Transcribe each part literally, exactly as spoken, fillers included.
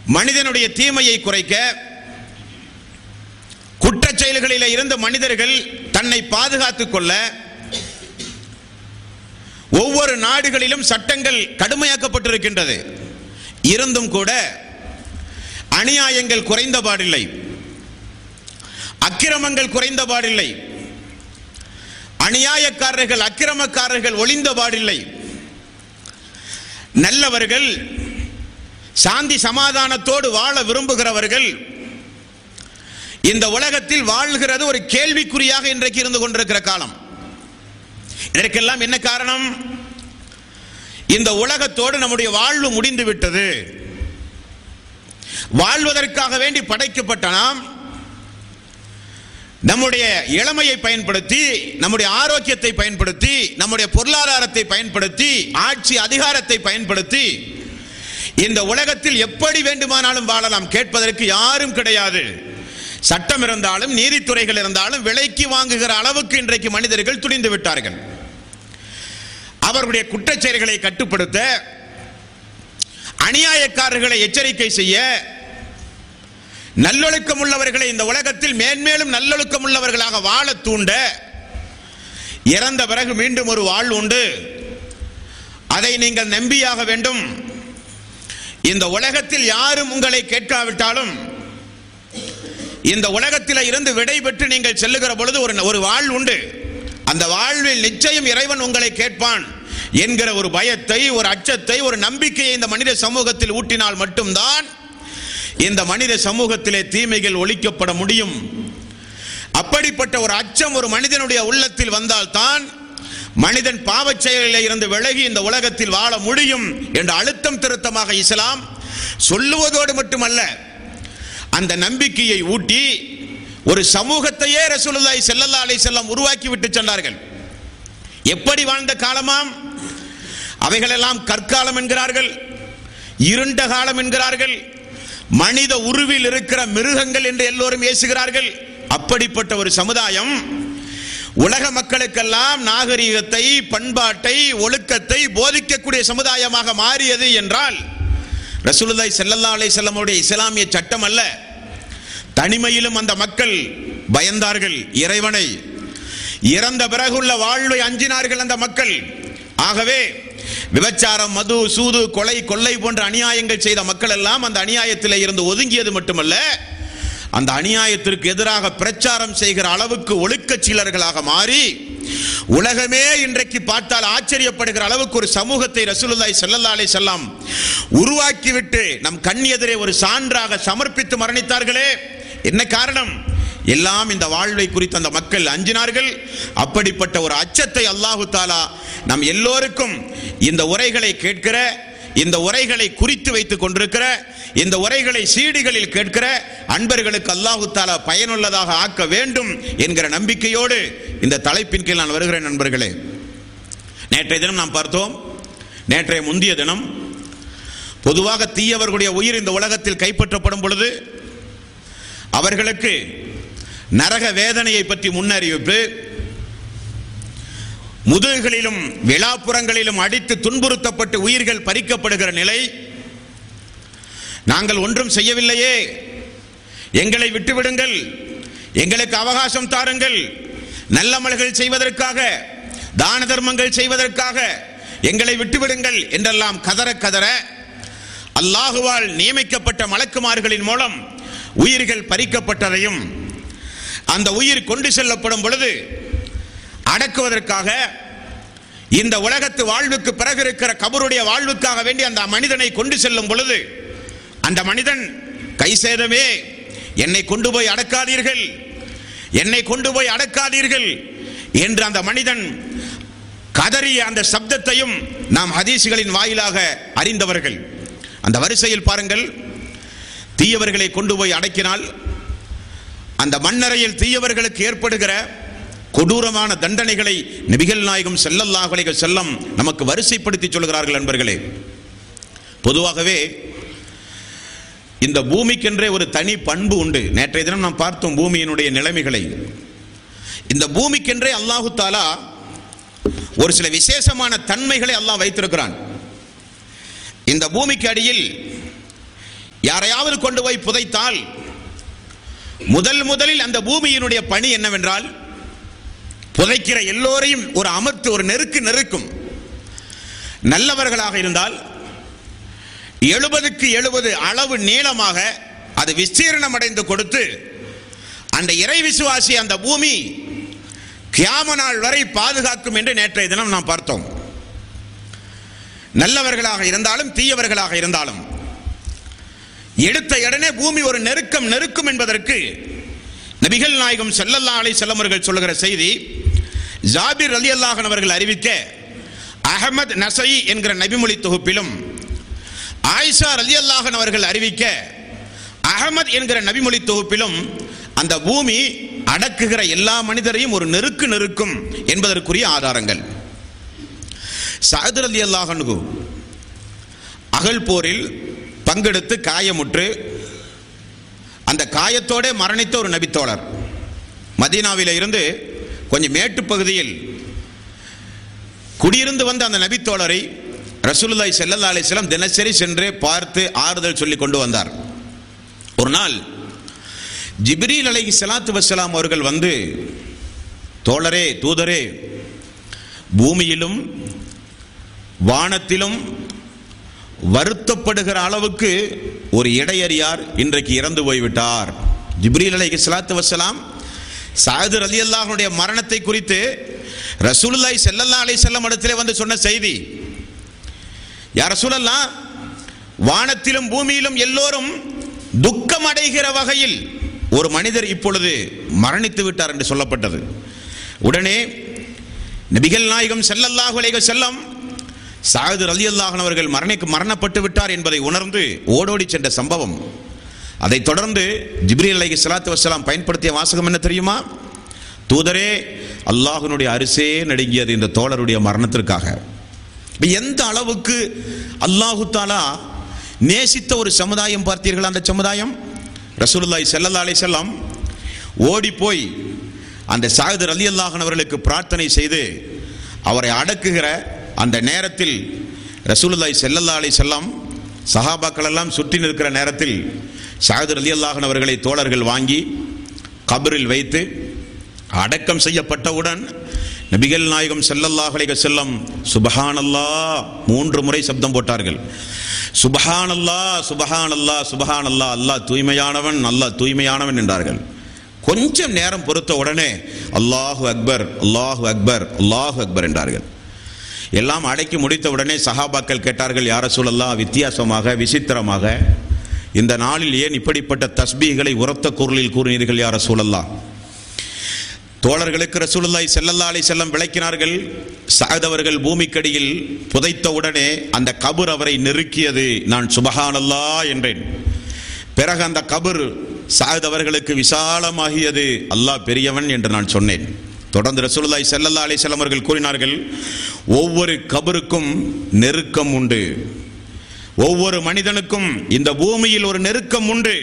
மனிதனுடைய தீமையை குறைக்க, குற்றச் செயல்களில் இருந்து மனிதர்கள் தன்னை பாதுகாத்துக் கொள்ள ஒவ்வொரு நாடுகளிலும் சட்டங்கள் கடுமையாக்கப்பட்டிருக்கின்றது. இருந்தும் கூட அநியாயங்கள் குறைந்த பாடில்லை, அக்கிரமங்கள் குறைந்த பாடில்லை, அநியாயக்காரர்கள் அக்கிரமக்காரர்கள் ஒளிந்த பாடில்லை. நல்லவர்கள் சாந்தி சமாதானத்தோடு வாழ விரும்புகிறவர்கள் இந்த உலகத்தில் வாழ்கிறது ஒரு கேள்விக்குறியாக இன்றைக்கு இருந்து கொண்டிருக்கிற காலம். இதற்கெல்லாம் என்ன காரணம்? இந்த உலகத்தோடு நம்முடைய வாழ்வு முடிந்து விட்டது. வாழ்வதற்காக வேண்டி படைக்கப்பட்ட நாம் நம்முடைய இளமையை பயன்படுத்தி, நம்முடைய ஆரோக்கியத்தை பயன்படுத்தி, நம்முடைய பொருளாதாரத்தை பயன்படுத்தி, ஆட்சி அதிகாரத்தை பயன்படுத்தி இந்த உலகத்தில் எப்படி வேண்டுமானாலும் வாழலாம். கேட்பதற்கு யாரும் கிடையாது. சட்டம் இருந்தாலும் நீதித்துறைகள் இருந்தாலும் விலைக்கு வாங்குகிற அளவுக்கு இன்றைக்கு மனிதர்கள் துணிந்து விட்டார்கள். அவர்களுடைய குற்றச்செயல்களை கட்டுப்படுத்த, அநியாயக்காரர்களை எச்சரிக்கை செய்ய, நல்லொழுக்கம் உள்ளவர்களை இந்த உலகத்தில் மேன்மேலும் நல்லொழுக்கம் உள்ளவர்களாக வாழ தூண்ட, இறந்த பிறகு மீண்டும் ஒரு வாழ்வு உண்டு, அதை நீங்கள் நம்பியாக வேண்டும். இந்த உலகத்தில் யாரும் உங்களை கேட்காவிட்டாலும் இந்த உலகத்தில் இருந்து விடை பெற்று நீங்கள் செல்லுகிற பொழுது ஒரு ஒரு வாழ்வு உண்டு, அந்த வாழ்வில் நிச்சயம் இறைவன் உங்களை கேட்பான் என்கிற ஒரு பயத்தை, ஒரு அச்சத்தை, ஒரு நம்பிக்கையை இந்த மனித சமூகத்தில் ஊட்டினால் மட்டும்தான் இந்த மனித சமூகத்திலே தீமைகள் ஒழிக்கப்பட முடியும். அப்படிப்பட்ட ஒரு அச்சம் ஒரு மனிதனுடைய உள்ளத்தில் வந்தால்தான் மனிதன் பாவச் செயலில் இருந்து விலகி இந்த உலகத்தில் வாழ முடியும் என்ற அழுத்தம் திருத்தமாக இஸ்லாம் சொல்லுவதோடு மட்டுமல்ல, அந்த நம்பிக்கையை ஊட்டி ஒரு சமூகத்தையே ரசூலுல்லாஹி ஸல்லல்லாஹு அலைஹி வஸல்லம் உருவாக்கி விட்டு சென்றார்கள். எப்படி வாழ்ந்த காலமாம்? அவைகளெல்லாம் கற்காலம் என்கிறார்கள், இருண்ட காலம் என்கிறார்கள், மனித உருவில் இருக்கிற மிருகங்கள் என்று எல்லோரும் ஏசுகிறார்கள். அப்படிப்பட்ட ஒரு சமுதாயம் உலக மக்களுக்கெல்லாம் நாகரீகத்தை, பண்பாட்டை, ஒழுக்கத்தை போதிக்கக்கூடிய சமுதாயமாக மாறியது என்றால் ரசூலுல்லாஹி ஸல்லல்லாஹு அலைஹி வஸல்லம் உடைய இஸ்லாமிய சட்டம் அல்ல. தனிமையிலும் அந்த மக்கள் பயந்தார்கள் இறைவனை. இறந்த பிறகுள்ள வாழ்வை அஞ்சினார்கள் அந்த மக்கள். ஆகவே விபச்சாரம், மது, சூது, கொலை, கொள்ளை போன்ற அநியாயங்கள் செய்த மக்கள் எல்லாம் அந்த அநியாயத்திலே இருந்து ஒதுங்கியது மட்டுமல்ல, அந்த அநியாயத்திற்கு எதிராக பிரச்சாரம் செய்கிற அளவுக்கு ஒழுக்கச் சீலர்களாக மாறி உலகமே இன்றைக்கு பார்த்தால் ஆச்சரியப்படுகிற அளவுக்கு ஒரு சமூகத்தை ரசூலுல்லாஹி ஸல்லல்லாஹு அலைஹி வஸல்லம் உருவாக்கிவிட்டு நம் கண் எதிரே ஒரு சான்றாக சமர்ப்பித்து மரணித்தார்களே. என்ன காரணம்? எல்லாம் இந்த வாழ்வை குறித்து அந்த மக்கள் அஞ்சினார்கள். அப்படிப்பட்ட ஒரு அச்சத்தை அல்லாஹு தாலா நம் எல்லோருக்கும் இந்த உரைகளை கேட்கிற, இந்த உரைகளை குறித்து வைத்துக் கொண்டிருக்கிற, இந்த உரைகளை சீடிகளில் கேட்கிற அன்பர்களுக்கு அல்லாஹு தாலா பயனுள்ளதாக ஆக்க வேண்டும் என்கிற நம்பிக்கையோடு இந்த தலைப்பின் கீழ் நான் வருகிறேன். நண்பர்களே, நேற்றைய தினம் நாம் பார்த்தோம், நேற்றைய முந்திய தினம் பொதுவாக தீயவர்களுடைய உயிர் இந்த உலகத்தில் கைப்பற்றப்படும் பொழுது அவர்களுக்கு நரக வேதனையை பற்றி முன்னறிவிப்பு, முதுகுகளிலும் விழாப்புறங்களிலும் அடித்து துன்புறுத்தப்பட்டு உயிர்கள் பறிக்கப்படுகிற நிலை, நாங்கள் ஒன்றும் செய்யவில்லையே, எங்களை விட்டுவிடுங்கள், எங்களுக்கு அவகாசம் தாருங்கள், நல்லமல்கள் செய்வதற்காக, தான தர்மங்கள் செய்வதற்காக எங்களை விட்டுவிடுங்கள் என்றெல்லாம் கதற கதற அல்லாஹுவால் நியமிக்கப்பட்ட மலக்குமார்களின் மூலம் உயிர்கள் பறிக்கப்பட்டதையும், அந்த உயிர் கொண்டு செல்லப்படும் பொழுது அடக்குவதற்காக இந்த உலகத்து வாழ்வுக்கு பிறகு இருக்கிற கபருடைய வாழ்வுக்காக வேண்டி அந்த மனிதனை கொண்டு செல்லும் பொழுது அந்த மனிதன் கை சேதமே, என்னை கொண்டு போய் அடக்காதீர்கள், என்னை கொண்டு போய் அடக்காதீர்கள் என்று அந்த மனிதன் கதறிய அந்த சப்தத்தையும் நாம் ஹதீஸ்களின் வாயிலாக அறிந்தவர்கள். அந்த வரிசையில் பாருங்கள், தீயவர்களை கொண்டு போய் அடக்கினால் அந்த மண்ணறையில் தீயவர்களுக்கு ஏற்படுகிற கொடூரமான தண்டனைகளை நபிகள் நாயகம் ஸல்லல்லாஹு அலைஹி வஸல்லம் நமக்கு வரிசைப்படுத்தி சொல்கிறார்கள். நண்பர்களே, பொதுவாகவே இந்த பூமிக்கென்றே ஒரு தனி பண்பு உண்டு. நேற்றைய தினம் நாம் பார்த்தோம் பூமியினுடைய நிலைமைகளை. இந்த பூமிக்கென்றே அல்லாஹு தாலா ஒரு சில விசேஷமான தன்மைகளை அல்லாஹ் வைத்திருக்கிறான். இந்த பூமிக்கு அடியில் யாரையாவது கொண்டு போய் புதைத்தால் முதல் முதலில் அந்த பூமியினுடைய பணி என்னவென்றால் புதைக்கிற எல்லோரையும் ஒரு அமர்த்து ஒரு நெருக்கு நெருக்கும். நல்லவர்களாக இருந்தால் எழுபதுக்கு எழுபது அளவு நீளமாக அது விஸ்தீர்ணம் அடைந்து கொடுத்து அந்த இறை விசுவாசி அந்த பூமி கியாம நாள் வரை பாதுகாக்கும் என்று நேற்றைய தினம் நாம் பார்த்தோம். நல்லவர்களாக இருந்தாலும் தீயவர்களாக இருந்தாலும் எடுத்த உடனே பூமி ஒரு நெருக்கம் நெருக்கும் என்பதற்கு நபிகள் நாயகம் ஸல்லல்லாஹு அலைஹி வஸல்லம் அவர்கள் சொல்லுகிற செய்தி ஜாபிர் ரலியல்லாஹு அன்ஹு அவர்கள் அறிவிக்க அஹ்மத் நஸஈ என்கிற நபிமொழி தொகுப்பிலும் ஆயிஷா ரலியல்லாஹு அன்ஹா அவர்கள் அறிவிக்க அஹ்மத் என்கிற நபிமொழி தொகுப்பிலும் அந்த பூமி அடக்குகிற எல்லா மனிதரையும் ஒரு நெருக்கு நெருக்கும் என்பதற்குரிய ஆதாரங்கள். சஅத் ரலியல்லாஹு அன்ஹு அகல் போரில் பங்கெடுத்து காயமுற்று அந்த காயத்தோடு மரணித்த ஒரு நபித்தோழர். மதீனாவில் இருந்து கொஞ்சம் மேட்டு பகுதியில் குடியிருந்து வந்த அந்த நபித்தோழரை ரசூலுல்லாஹி ஸல்லல்லாஹு அலைஹி வஸல்லம் தினசரி சென்று பார்த்து ஆறுதல் சொல்லி கொண்டு வந்தார். ஒரு நாள் ஜிப்ரீல் அலைஹி ஸலாத்து வஸ்ஸலாம் அவர்கள் வந்து, தோழரே தூதரே, பூமியிலும் வானத்திலும் வருத்தப்படுகிற அளவுக்கு ஒரு இடையறியார் இன்றைக்கு இறந்து போய்விட்டார். ஜிப்ரீல் அலைஹி ஸலாத்து வஸ்ஸலாம் சஅத் ரலியல்லாஹு அன்ஹுடைய மரணத்தை குறித்து ரசூலுல்லாஹி ஸல்லல்லாஹு அலைஹி வஸல்லம் இடத்திலே வந்து சொன்ன செய்தி, யா ரசூலல்லாஹ், வானத்திலும் பூமியிலும் எல்லோரும் துக்கம் அடைகிற வகையில் ஒரு மனிதர் இப்பொழுது மரணித்து விட்டார் என்று சொல்லப்பட்டது. உடனே நபிகள் நாயகம் ஸல்லல்லாஹு அலைஹி வஸல்லம் சஅத் ரலியல்லாஹு அன்ஹு அவர்கள் மரணிக்கு மரணப்பட்டு விட்டார் என்பதை உணர்ந்து ஓடோடி சென்ற சம்பவம். அதைத் தொடர்ந்து ஜிப்ரீல் அலைஹி ஸலாத்து வஸ்ஸலாம் பயன்படுத்திய வாசகம் என்ன தெரியுமா? தூதரே, அல்லாஹ்வினுடைய அரிசே நடுங்கியது இந்த தோழருடைய மரணத்திற்காக. எந்த அளவுக்கு அல்லாஹு தஆலா நேசித்த ஒரு சமுதாயம் பார்த்தீர்கள். அந்த சமுதாயம் ரசூலுல்லாஹி ஸல்லல்லாஹு அலைஹி வஸல்லம் ஓடி போய் அந்த சஅத் ரலியல்லாஹு அன்ஹு அவர்களுக்கு பிரார்த்தனை செய்து அவரை அடக்குகிற அந்த நேரத்தில் ரசூலுல்லாஹி ஸல்லல்லாஹு அலைஹி வஸல்லம் சஹாபாக்கள் எல்லாம் சுற்றி நிற்கிற நேரத்தில் சஅத் ரலியல்லாஹு அன்ஹு அவர்களை தோழர்கள் வாங்கி கபரில் வைத்து அடக்கம் செய்யப்பட்டவுடன் நபிகள் நாயகம் ஸல்லல்லாஹு அலைஹி வஸல்லம் சுப்ஹானல்லாஹ் மூன்று முறை சப்தம் போட்டார்கள். சுப்ஹானல்லாஹ் சுப்ஹானல்லாஹ் சுப்ஹானல்லாஹ், அல்லாஹ் தூய்மையானவன், அல்லாஹ் தூய்மையானவன் என்றார்கள். கொஞ்சம் நேரம் பொறுத்த உடனே அல்லாஹு அக்பர் அல்லாஹு அக்பர் அல்லாஹு அக்பர் என்றார்கள். எல்லாம் அடக்கி முடித்த உடனே சஹாபாக்கள் கேட்டார்கள், யா ரசூலல்லாஹ், வித்தியாசமாக விசித்திரமாக இந்த நாளில் ஏன் இப்படிப்பட்ட தஸ்பீகளை உரத்த குரலில் கூறினீர்கள் யா ரசூலல்லாஹ்? தோழர்களுக்கு ரசூலுல்லாஹி ஸல்லல்லாஹு அலைஹி வஸல்லம் விளக்கினார்கள். சஅத் அவர்கள் பூமிக்கடியில் புதைத்த உடனே அந்த கபர் அவரை நெருக்கியது, நான் சுப்ஹானல்லாஹ் என்றேன். பிறகு அந்த கபர் சஅத் அவர்களுக்கு விசாலமாகியது, அல்லாஹ் பெரியவன் என்று நான் சொன்னேன். தொடர்ந்து ரசூலுல்லாஹி ஸல்லல்லாஹு அலைஹி வஸல்லம் அவர்கள் கூறினார்கள், ஒவ்வொரு கபருக்கும் நெருக்கம் உண்டு, ஒவ்வொரு மனிதனுக்கும் இந்த பூமியில் ஒரு நெருக்கம் உண்டு.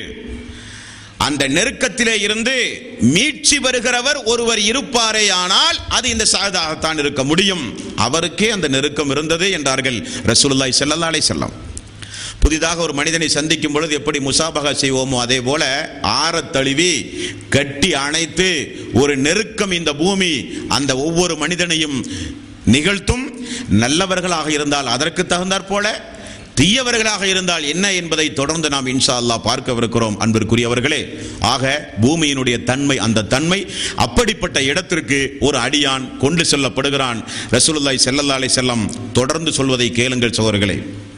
அந்த நெருக்கத்திலே இருந்து மீட்சி வருகிறவர் ஒருவர் இருப்பாரே, ஆனால் அது இந்த சஅதாகத்தான் இருக்க முடியும். அவருக்கே அந்த நெருக்கம் இருந்தது என்றார்கள் ரசூலுல்லாஹி ஸல்லல்லாஹு அலைஹி வஸல்லம். புதிதாக ஒரு மனிதனை சந்திக்கும் பொழுது எப்படி முசாபகா செய்வோமோ அதே போல ஆறத் தழுவி கட்டி அணைத்து ஒரு நெருக்கம் இந்த பூமி அந்த ஒவ்வொரு மனிதனையும் நிகழ்த்தும். நல்லவர்களாக இருந்தால் அதற்கு தகுந்தாற் போல, தீயவர்களாக இருந்தால் என்ன என்பதை தொடர்ந்து நாம் இன்ஷா அல்லாஹ் பார்க்கவிருக்கிறோம். அன்பிற்குரியவர்களே, ஆக பூமியினுடைய தன்மை, அந்த தன்மை அப்படிப்பட்ட இடத்திற்கு ஒரு அடியான் கொண்டு செல்லப்படுகிறான். ரசூலுல்லாஹி ஸல்லல்லாஹு அலைஹி வஸல்லம் தொடர்ந்து சொல்வதை கேளுங்கள் சகோதரர்களே.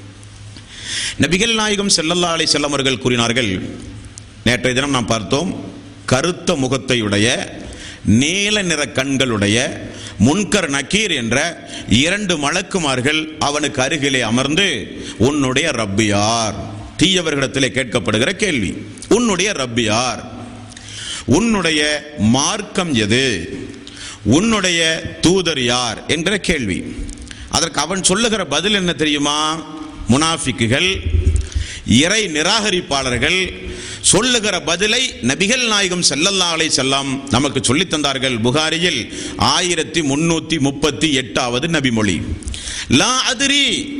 நபிகள் நாயகம் ஸல்லல்லாஹு அலைஹி வஸல்லம் அவர்கள் கூறினார்கள், நேற்றைய தினம் நாம் பார்த்தோம், கருத்த முகத்தையுடைய நீல நிற கண்களுடைய முன்கர் நக்கீர் என்ற இரண்டு மலக்குமார்கள் அவனுக்கு அருகிலே அமர்ந்து, உன்னுடைய ரப்பு யார்? தீயவர்களிடத்திலே கேட்கப்படுகிற கேள்வி, உன்னுடைய ரப்பு யார்? உன்னுடைய மார்க்கம் எது? உன்னுடைய தூதர் யார் என்கிற கேள்வி. அதற்கு அவன் சொல்லுகிற பதில் என்ன தெரியுமா? முனாஃபிக்குகள், இறை நிராகரிப்பாளர்கள் சொல்லுகிற பதிலை நபிகள் நாயகம் ஸல்லல்லாஹு அலைஹி வஸல்லம் நமக்கு சொல்லித் தந்தார்கள். புகாரியில் ஆயிரத்தி முன்னூத்தி முப்பத்தி எட்டாவது நபிமொழி, லா அதிரி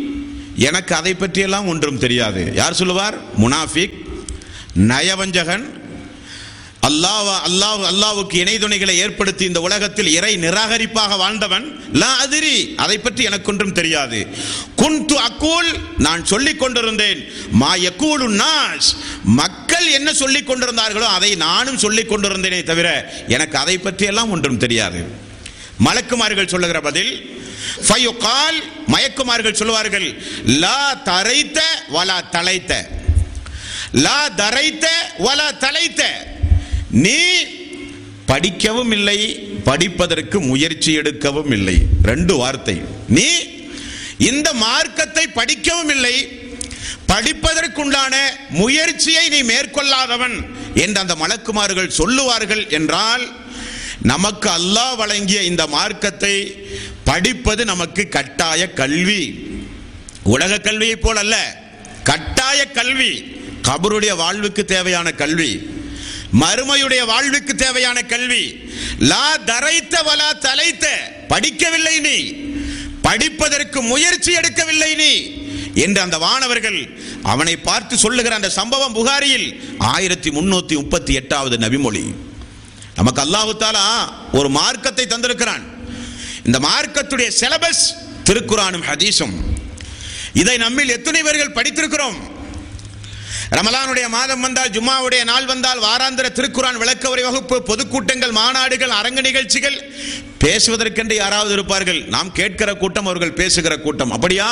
எனக்கு அதை பற்றியெல்லாம் ஒன்றும் தெரியாது. யார் சொல்லுவார்? முனாஃபிக், நயவஞ்சகன், அல்லாஹ் அல்லாஹ் அல்லாஹ்வுக்கு இணை துணைகளை ஏற்படுத்தி இந்த உலகத்தில் இறை நிராகரிப்பாக வாழ்ந்தவன். லா அதிரி, அதை பற்றி எனக்கு ஒன்றும் தெரியாது. குன்து அக்கூல், நான் சொல்லிக் கொண்டிருந்தேன். மா யக்கூலு நாஸ், மக்கள் என்ன சொல்லிக் கொண்டிருந்தார்களோ அதை நானும் சொல்லிக் கொண்டிருந்தேனே தவிர எனக்கு அதை பற்றியெல்லாம் ஒன்றும் தெரியாது. மலக்குமார்கள் சொல்லுகிற பதில் ஃபயுகால், மயக்குமார்கள் சொல்லுவார்கள், லா தரைத்த வலா தலைத்த, லா தரைத்த வலா தலைத்த, நீ படிக்கவும் இல்லை, படிப்பதற்கு முயற்சி எடுக்கவும் இல்லை. ரெண்டு வார்த்தை. நீ இந்த மார்க்கத்தை படிக்கவும் இல்லை, படிப்பதற்குண்டான முயற்சியை நீ மேற்கொள்ளாதவன் என்று அந்த மலக்குமார்கள் சொல்லுவார்கள் என்றால், நமக்கு அல்லாஹ் வழங்கிய இந்த மார்க்கத்தை படிப்பது நமக்கு கட்டாய கல்வி. உலக கல்வியை போல் அல்ல, கட்டாய கல்வி. கபருடைய வாழ்வுக்கு தேவையான கல்வி, மறுமையுடைய வாழ்வுக்கு தேவையான கல்வி. லா தரைத்த வலா தலைத்த, படிக்கவில்லை நீ, படிப்பதற்கு முயற்சி எடுக்கவில்லை நீ என்று அந்த வானவர்கள் அவனை பார்த்து சொல்லுகிற அந்த சம்பவம் புகாரியில் ஆயிரத்தி முன்னூத்தி முப்பத்தி எட்டாவது நபிமொழி. நமக்கு அல்லாஹு தஆலா ஒரு மார்க்கத்தை தந்திருக்கிறான். இந்த மார்க்கத்துடைய சிலபஸ் திருக்குர்ஆனும் ஹதீஸும். இதை நம்மில் எத்தனை பேர்கள் படித்திருக்கிறோம்? ரமலானுடைய மாதம் வந்தால், ஜும்மாவுடைய நாள் வந்தால், வாராந்திர திருக்குர்ஆன் விளக்க உரை வகுப்பு, பொதுக்கூட்டங்கள், மாநாடுகள், அரங்கு நிகழ்ச்சிகள், பேசுவதற்கென்று யாராவது இருப்பார்கள். நாம் கேட்கிற கூட்டம், அவர்கள் பேசுகிற கூட்டம். அப்படியா?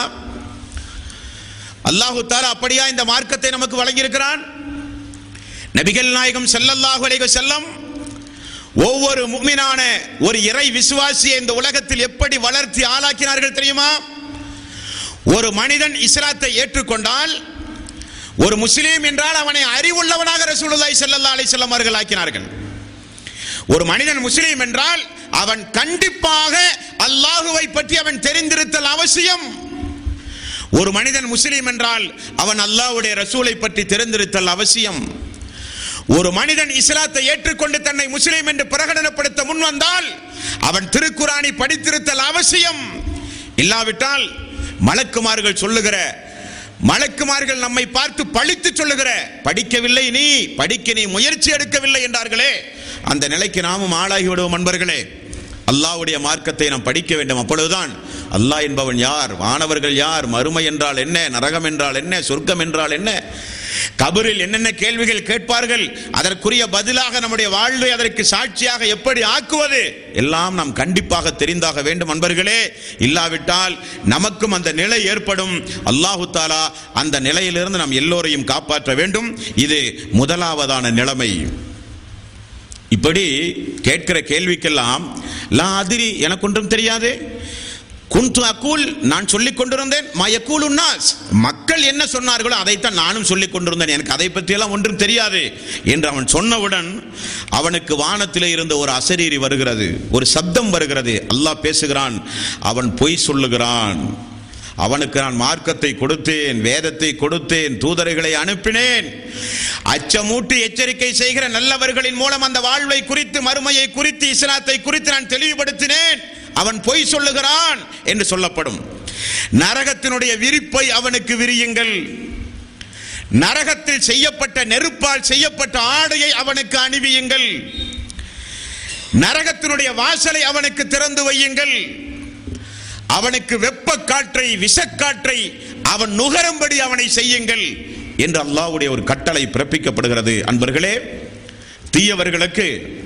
அல்லாஹு தஆலா அப்படியா இந்த மார்க்கத்தை நமக்கு வழங்கியிருக்கிறான்? நபிகள் நாயகம் ஸல்லல்லாஹு அலைஹி வஸல்லம் ஒவ்வொரு முஃமினான ஒரு இறை விசுவாசியை இந்த உலகத்தில் எப்படி வளர்த்தி ஆளாக்கினார்கள் தெரியுமா? ஒரு மனிதன் இஸ்லாத்தை ஏற்றுக்கொண்டால், ஒரு முஸ்லீம் என்றால் அவனை அறிவுள்ளவனாக ரசூலுல்லாஹி ஸல்லல்லாஹு அலைஹி வஸல்லம் அவர்கள் ஆக்கினார்கள். ஒரு மனிதன் முஸ்லீம் என்றால் அவன் கண்டிப்பாக அல்லாஹுவை பற்றி அவன் தெரிந்திருத்தல் அவசியம். ஒரு மனிதன் முஸ்லீம் என்றால் அவன் அல்லாஹ்வுடைய ரசூலை பற்றி தெரிந்திருத்தல் அவசியம். ஒரு மனிதன் இஸ்லாத்தை ஏற்றுக்கொண்டு தன்னை முஸ்லீம் என்று பிரகடனப்படுத்த முன் வந்தால் அவன் திருக்குர்ஆனை படித்திருத்தல் அவசியம். இல்லாவிட்டால் மலக்குமார்கள் சொல்லுகிற, மலக்குமார்கள் நம்மை பார்த்து பழித்து சொல்லுகிற, படிக்கவில்லை நீ, படிக்க நீ முயற்சி எடுக்கவில்லை என்றார்களே, அந்த நிலைக்கு நாமும் ஆளாகி விடுவோம். அன்பர்களே, அல்லாஹ்வுடைய மார்க்கத்தை நாம் படிக்க வேண்டும். அப்பொழுதுதான் அல்லாஹ் என்பவன் யார், வானவர்கள் யார், மறுமை என்றால் என்ன, நரகம் என்றால் என்ன, சொர்க்கம் என்றால் என்ன, கபரில் என்னென்ன கேள்விகள் கேட்பார்கள், அதற்குரிய பதிலாக நம்முடைய வாழ்வை அதற்கு சாட்சியாக எப்படி ஆக்குவது, எல்லாம் நாம் கண்டிப்பாக தெரிந்தாக வேண்டும் அன்பர்களே. இல்லாவிட்டால் நமக்கும் அந்த நிலை ஏற்படும். அல்லாஹு தஆலா அந்த நிலையிலிருந்து நாம் எல்லோரையும் காப்பாற்ற வேண்டும். இது முதலாவதான நிலைமை. இப்படி கேட்கிற கேள்விக்கெல்லாம் லா அதிரி, எனக்கு ஒன்றும் தெரியாது. குன்து அக்கூல், நான் சொல்லிக் கொண்டிருந்தேன். மா யக்கூலு நாஸ், மக்கள் என்ன சொன்னார்களோ அதைத்தான் நானும் சொல்லிக் கொண்டிருந்தேன், எனக்கு அதை பற்றியெல்லாம் ஒன்றும் தெரியாது என்று அவன் சொன்னவுடன் அவனுக்கு வானத்திலே இருந்த ஒரு அசரீரி வருகிறது, ஒரு சப்தம் வருகிறது. அல்லாஹ் பேசுகிறான், அவன் பொய் சொல்லுகிறான். அவனுக்கு நான் மார்க்கத்தை கொடுத்தேன், வேதத்தை கொடுத்தேன், தூதர்களை அனுப்பினேன், அச்சமூட்டி எச்சரிக்கை செய்கிற நல்லவர்களின் மூலம் அந்த வாழ்வை குறித்து, மறுமையை குறித்து, இஸ்லாத்தை குறித்து நான் தெளிவுபடுத்தினேன். அவன் பொய் சொல்லுகிறான் என்று சொல்லப்படும். நரகத்தினுடைய விரிப்பை அவனுக்கு விரியுங்கள், நரகத்தில் செய்யப்பட்ட நெருப்பால் செய்யப்பட்ட ஆடையை அவனுக்கு அணிவியுங்கள், நரகத்தினுடைய வாசலை அவனுக்கு திறந்து வையுங்கள், அவனுக்கு வெப்ப காற்றை, விஷக்காற்றை அவன் நுகரும்படி அவனை செய்யுங்கள் என்று அல்லாஹ்வுடைய ஒரு கட்டளை பிறப்பிக்கப்படுகிறது. அன்பர்களே, தீயவர்களுக்கு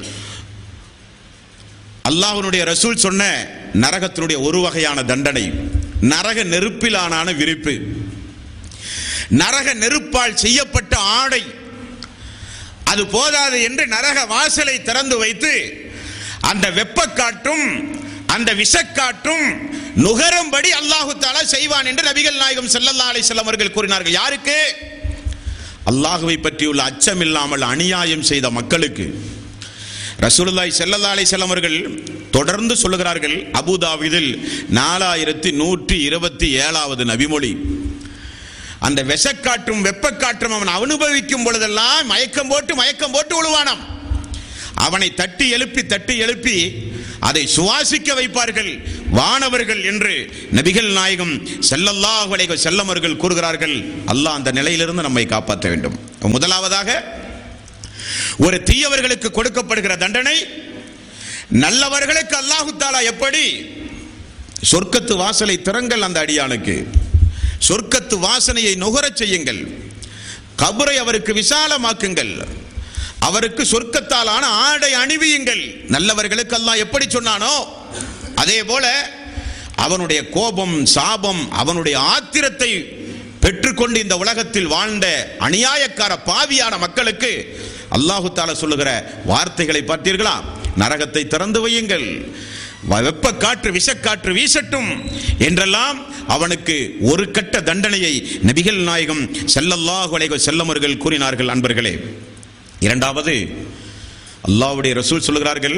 அல்லாஹ்வுடைய ரசூல் சொன்ன நரகத்தினுடைய ஒரு வகையான தண்டனை நரக நெருப்பிலான விரிப்பு, நரக நெருப்பால் செய்யப்பட்ட ஆடை. அது போதாது என்று நரக வாசலை திறந்து வைத்து அந்த வெப்பக்காற்றும் அந்த விஷக்காற்றும் நுகரும்படி அல்லாஹு தஆலா செய்வான் என்று நபிகள் நாயகம் ஸல்லல்லாஹு அலைஹி வஸல்லம் அவர்கள் கூறினார்கள். யாருக்கு? அல்லாஹ்வை பற்றியுள்ள அச்சம் இல்லாமல் அநியாயம் செய்த மக்களுக்கு. ரசூலுல்லாஹி ஸல்லல்லாஹு அலைஹி வஸல்லம் அவர்கள் தொடர்ந்து சொல்லுகிறார்கள், அபூதாபிதில் நாலாயிரத்தி நூற்றி இருபத்தி ஏழாவது நபிமொழி, அந்த விஷக்காற்றும் வெப்பக்காற்றும் அவன் அனுபவிக்கும் பொழுதெல்லாம் மயக்கம் போட்டு மயக்கம் போட்டு விழுவானாம். அவனை தட்டி எழுப்பி தட்டி எழுப்பி அதை சுவாசிக்க வைப்பார்கள் வானவர்கள் என்று நபிகள் நாயகம் ஸல்லல்லாஹு அலைஹி வஸல்லம் அவர்கள் கூறுகிறார்கள். அல்லாஹ் அந்த நிலையிலிருந்து நம்மை காப்பாற்ற வேண்டும். முதலாவதாக ஒரு தீயவர்களுக்கு கொடுக்கப்படுகிற தண்டனை, நல்லவர்களுக்கு அல்லாஹு தஆலா எப்படி சொர்க்கத்து வாசலை திறங்கள், அந்த அடியானுக்கு சொர்க்கத்து வாசனையை நுகரச் செய்யுங்கள், கபரை அவருக்கு விசாலமாக்குங்கள், அவருக்கு சொர்க்கத்தாலான ஆடை அணிவியுங்கள். நல்லவர்களுக்கு அல்லாஹ் எப்படி சொன்னானோ அதே போல அவனுடைய கோபம், சாபம், அவனுடைய ஆத்திரத்தை பெற்றுக்கொண்டு இந்த உலகத்தில் வாழ்ந்த அநியாயக்கார பாவியான மக்களுக்கு அல்லாஹு தஆலா சொல்லுகிற வார்த்தைகளை பார்த்தீர்களா? நரகத்தை திறந்து வையுங்கள், வெப்ப காற்று விஷக்காற்று வீசட்டும் என்றெல்லாம் அவனுக்கு ஒரு கட்ட தண்டனையை நபிகள் நாயகம் ஸல்லல்லாஹு அலைஹி வஸல்லம் அவர்கள் கூறினார்கள். அன்பர்களே, இரண்டாவது அல்லாஹ்வுடைய ரசூல் சொல்கிறார்கள்,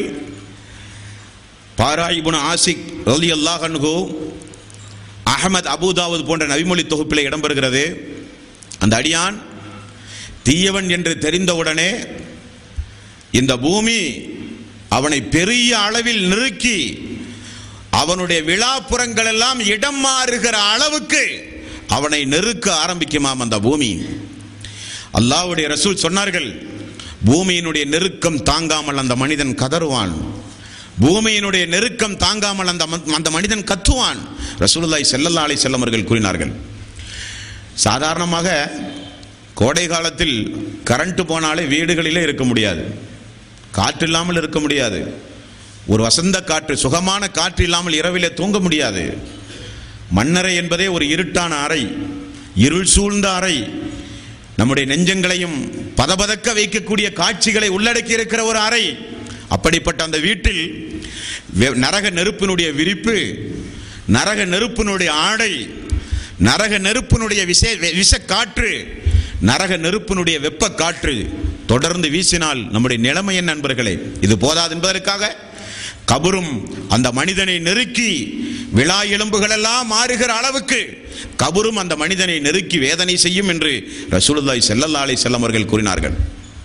பாரா இப்னு ஆசிக் ரலியல்லாஹு அன்ஹு அஹ்மத் அபூதாவூத் போன்ற நபிமொழி தொகுப்பிலே இடம்பெறுகிறது. அந்த அடியான் தீயவன் என்று தெரிந்தவுடனே இந்த பூமி அவனை பெரிய அளவில் நெருக்கி அவனுடைய விழாப்புறங்கள் எல்லாம் இடம் மாறுகிற அளவுக்கு அவனை நெருக்க ஆரம்பிக்குமாம் அந்த பூமி. அல்லாஹ்வுடைய ரசூல் சொன்னார்கள், பூமியினுடைய நெருக்கம் தாங்காமல் அந்த மனிதன் கதறுவான், பூமியினுடைய நெருக்கம் தாங்காமல் அந்த அந்த மனிதன் கத்துவான். ரசூலுல்லாஹி ஸல்லல்லாஹு அலைஹி வஸல்லம் அவர்கள் கூறினார்கள், சாதாரணமாக கோடை காலத்தில் கரண்ட் போனாலே வீடுகளிலே இருக்க முடியாது, காற்று இல்லாமல் இருக்க முடியாது, ஒரு வசந்த காற்று, சுகமான காற்று இல்லாமல் இரவிலே தூங்க முடியாது. மண்ணறை என்பதே ஒரு இருட்டான அறை, இருள் சூழ்ந்த அறை, நம்முடைய நெஞ்சங்களையும் பதபதக்க வைக்கக்கூடிய காட்சிகளை உள்ளடக்கி இருக்கிற ஒரு அறை. அப்படிப்பட்ட அந்த வீட்டில் நரக நெருப்பினுடைய விரிப்பு, நரக நெருப்பினுடைய ஆடை, நரக நெருப்பினுடைய விஷ விஷ காற்று, நரக நெருப்பினுடைய வெப்ப காற்று தொடர்ந்து வீசினால் நம்முடைய நிலைமை என்ன நண்பர்களே? இது போதாது என்பதற்காக கபரும் அந்த மனிதனை நெருக்கி விழா எலும்புகள் எல்லாம் மாறுகிற அளவுக்கு கபரும் அந்த மனிதனை நெருக்கி வேதனை செய்யும் என்று ரசூலுல்லாஹி ஸல்லல்லாஹு அலைஹி வஸல்லம் அவர்கள் கூறினார்கள்.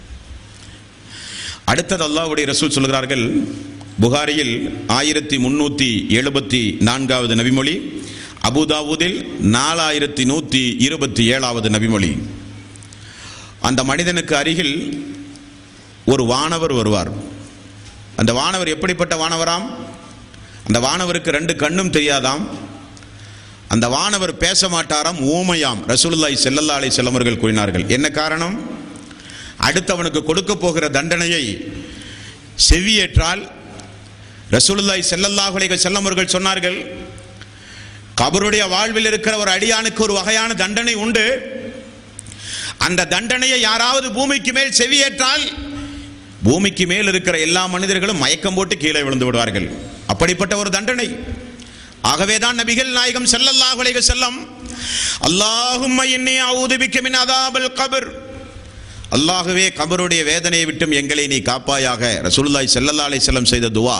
அடுத்தது அல்லாஹ்வுடைய ரசூல் சொல்கிறார்கள், புகாரியில் ஆயிரத்தி முன்னூத்தி எழுபத்தி நான்காவது நபிமொழி, அபூதாவூதில் நாலாயிரத்தி நூத்தி இருபத்தி ஏழாவது நபிமொழி. அந்த மனிதனுக்கு அருகில் ஒரு வானவர் வருவார். அந்த வானவர் எப்படிப்பட்ட வானவராம்? அந்த வானவருக்கு ரெண்டு கண்ணும் தெரியாதாம், அந்த வானவர் பேச மாட்டாராம், ஊமையாம். ரசூலுல்லாஹி ஸல்லல்லாஹு அலைஹி வஸல்லம் அவர்கள் கூறினார்கள். என்ன காரணம்? அடுத்தவனுக்கு கொடுக்க போகிற தண்டனையை செவியேற்றால் ரசூலுல்லாஹி ஸல்லல்லாஹு அலைஹி வஸல்லம் அவர்கள் சொன்னார்கள், கபருடைய வாழ்வில் இருக்கிற ஒரு அடியானுக்கு ஒரு வகையான தண்டனை உண்டு. அந்த தண்டனையை யாராவது பூமிக்கு மேல் செவியேற்றால் பூமிக்கு மேல் இருக்கிற எல்லா மனிதர்களும் மயக்கம் போட்டு கீழே விழுந்து விடுவார்கள். அப்படிப்பட்ட ஒரு தண்டனை. ஆகவேதான் நபிகள் நாயகம் ஸல்லல்லாஹு அலைஹி வஸல்லம், அல்லாஹும்ம இன்னி அஊது பிக்க மின் அஸாபில் கப்ர், அல்லாஹ்வே கபருடைய வேதனையை விட்டும் எங்களை நீ காப்பாயாக, ரசூலுல்லாஹி ஸல்லல்லாஹு அலைஹி வஸல்லம் செய்த துஆ.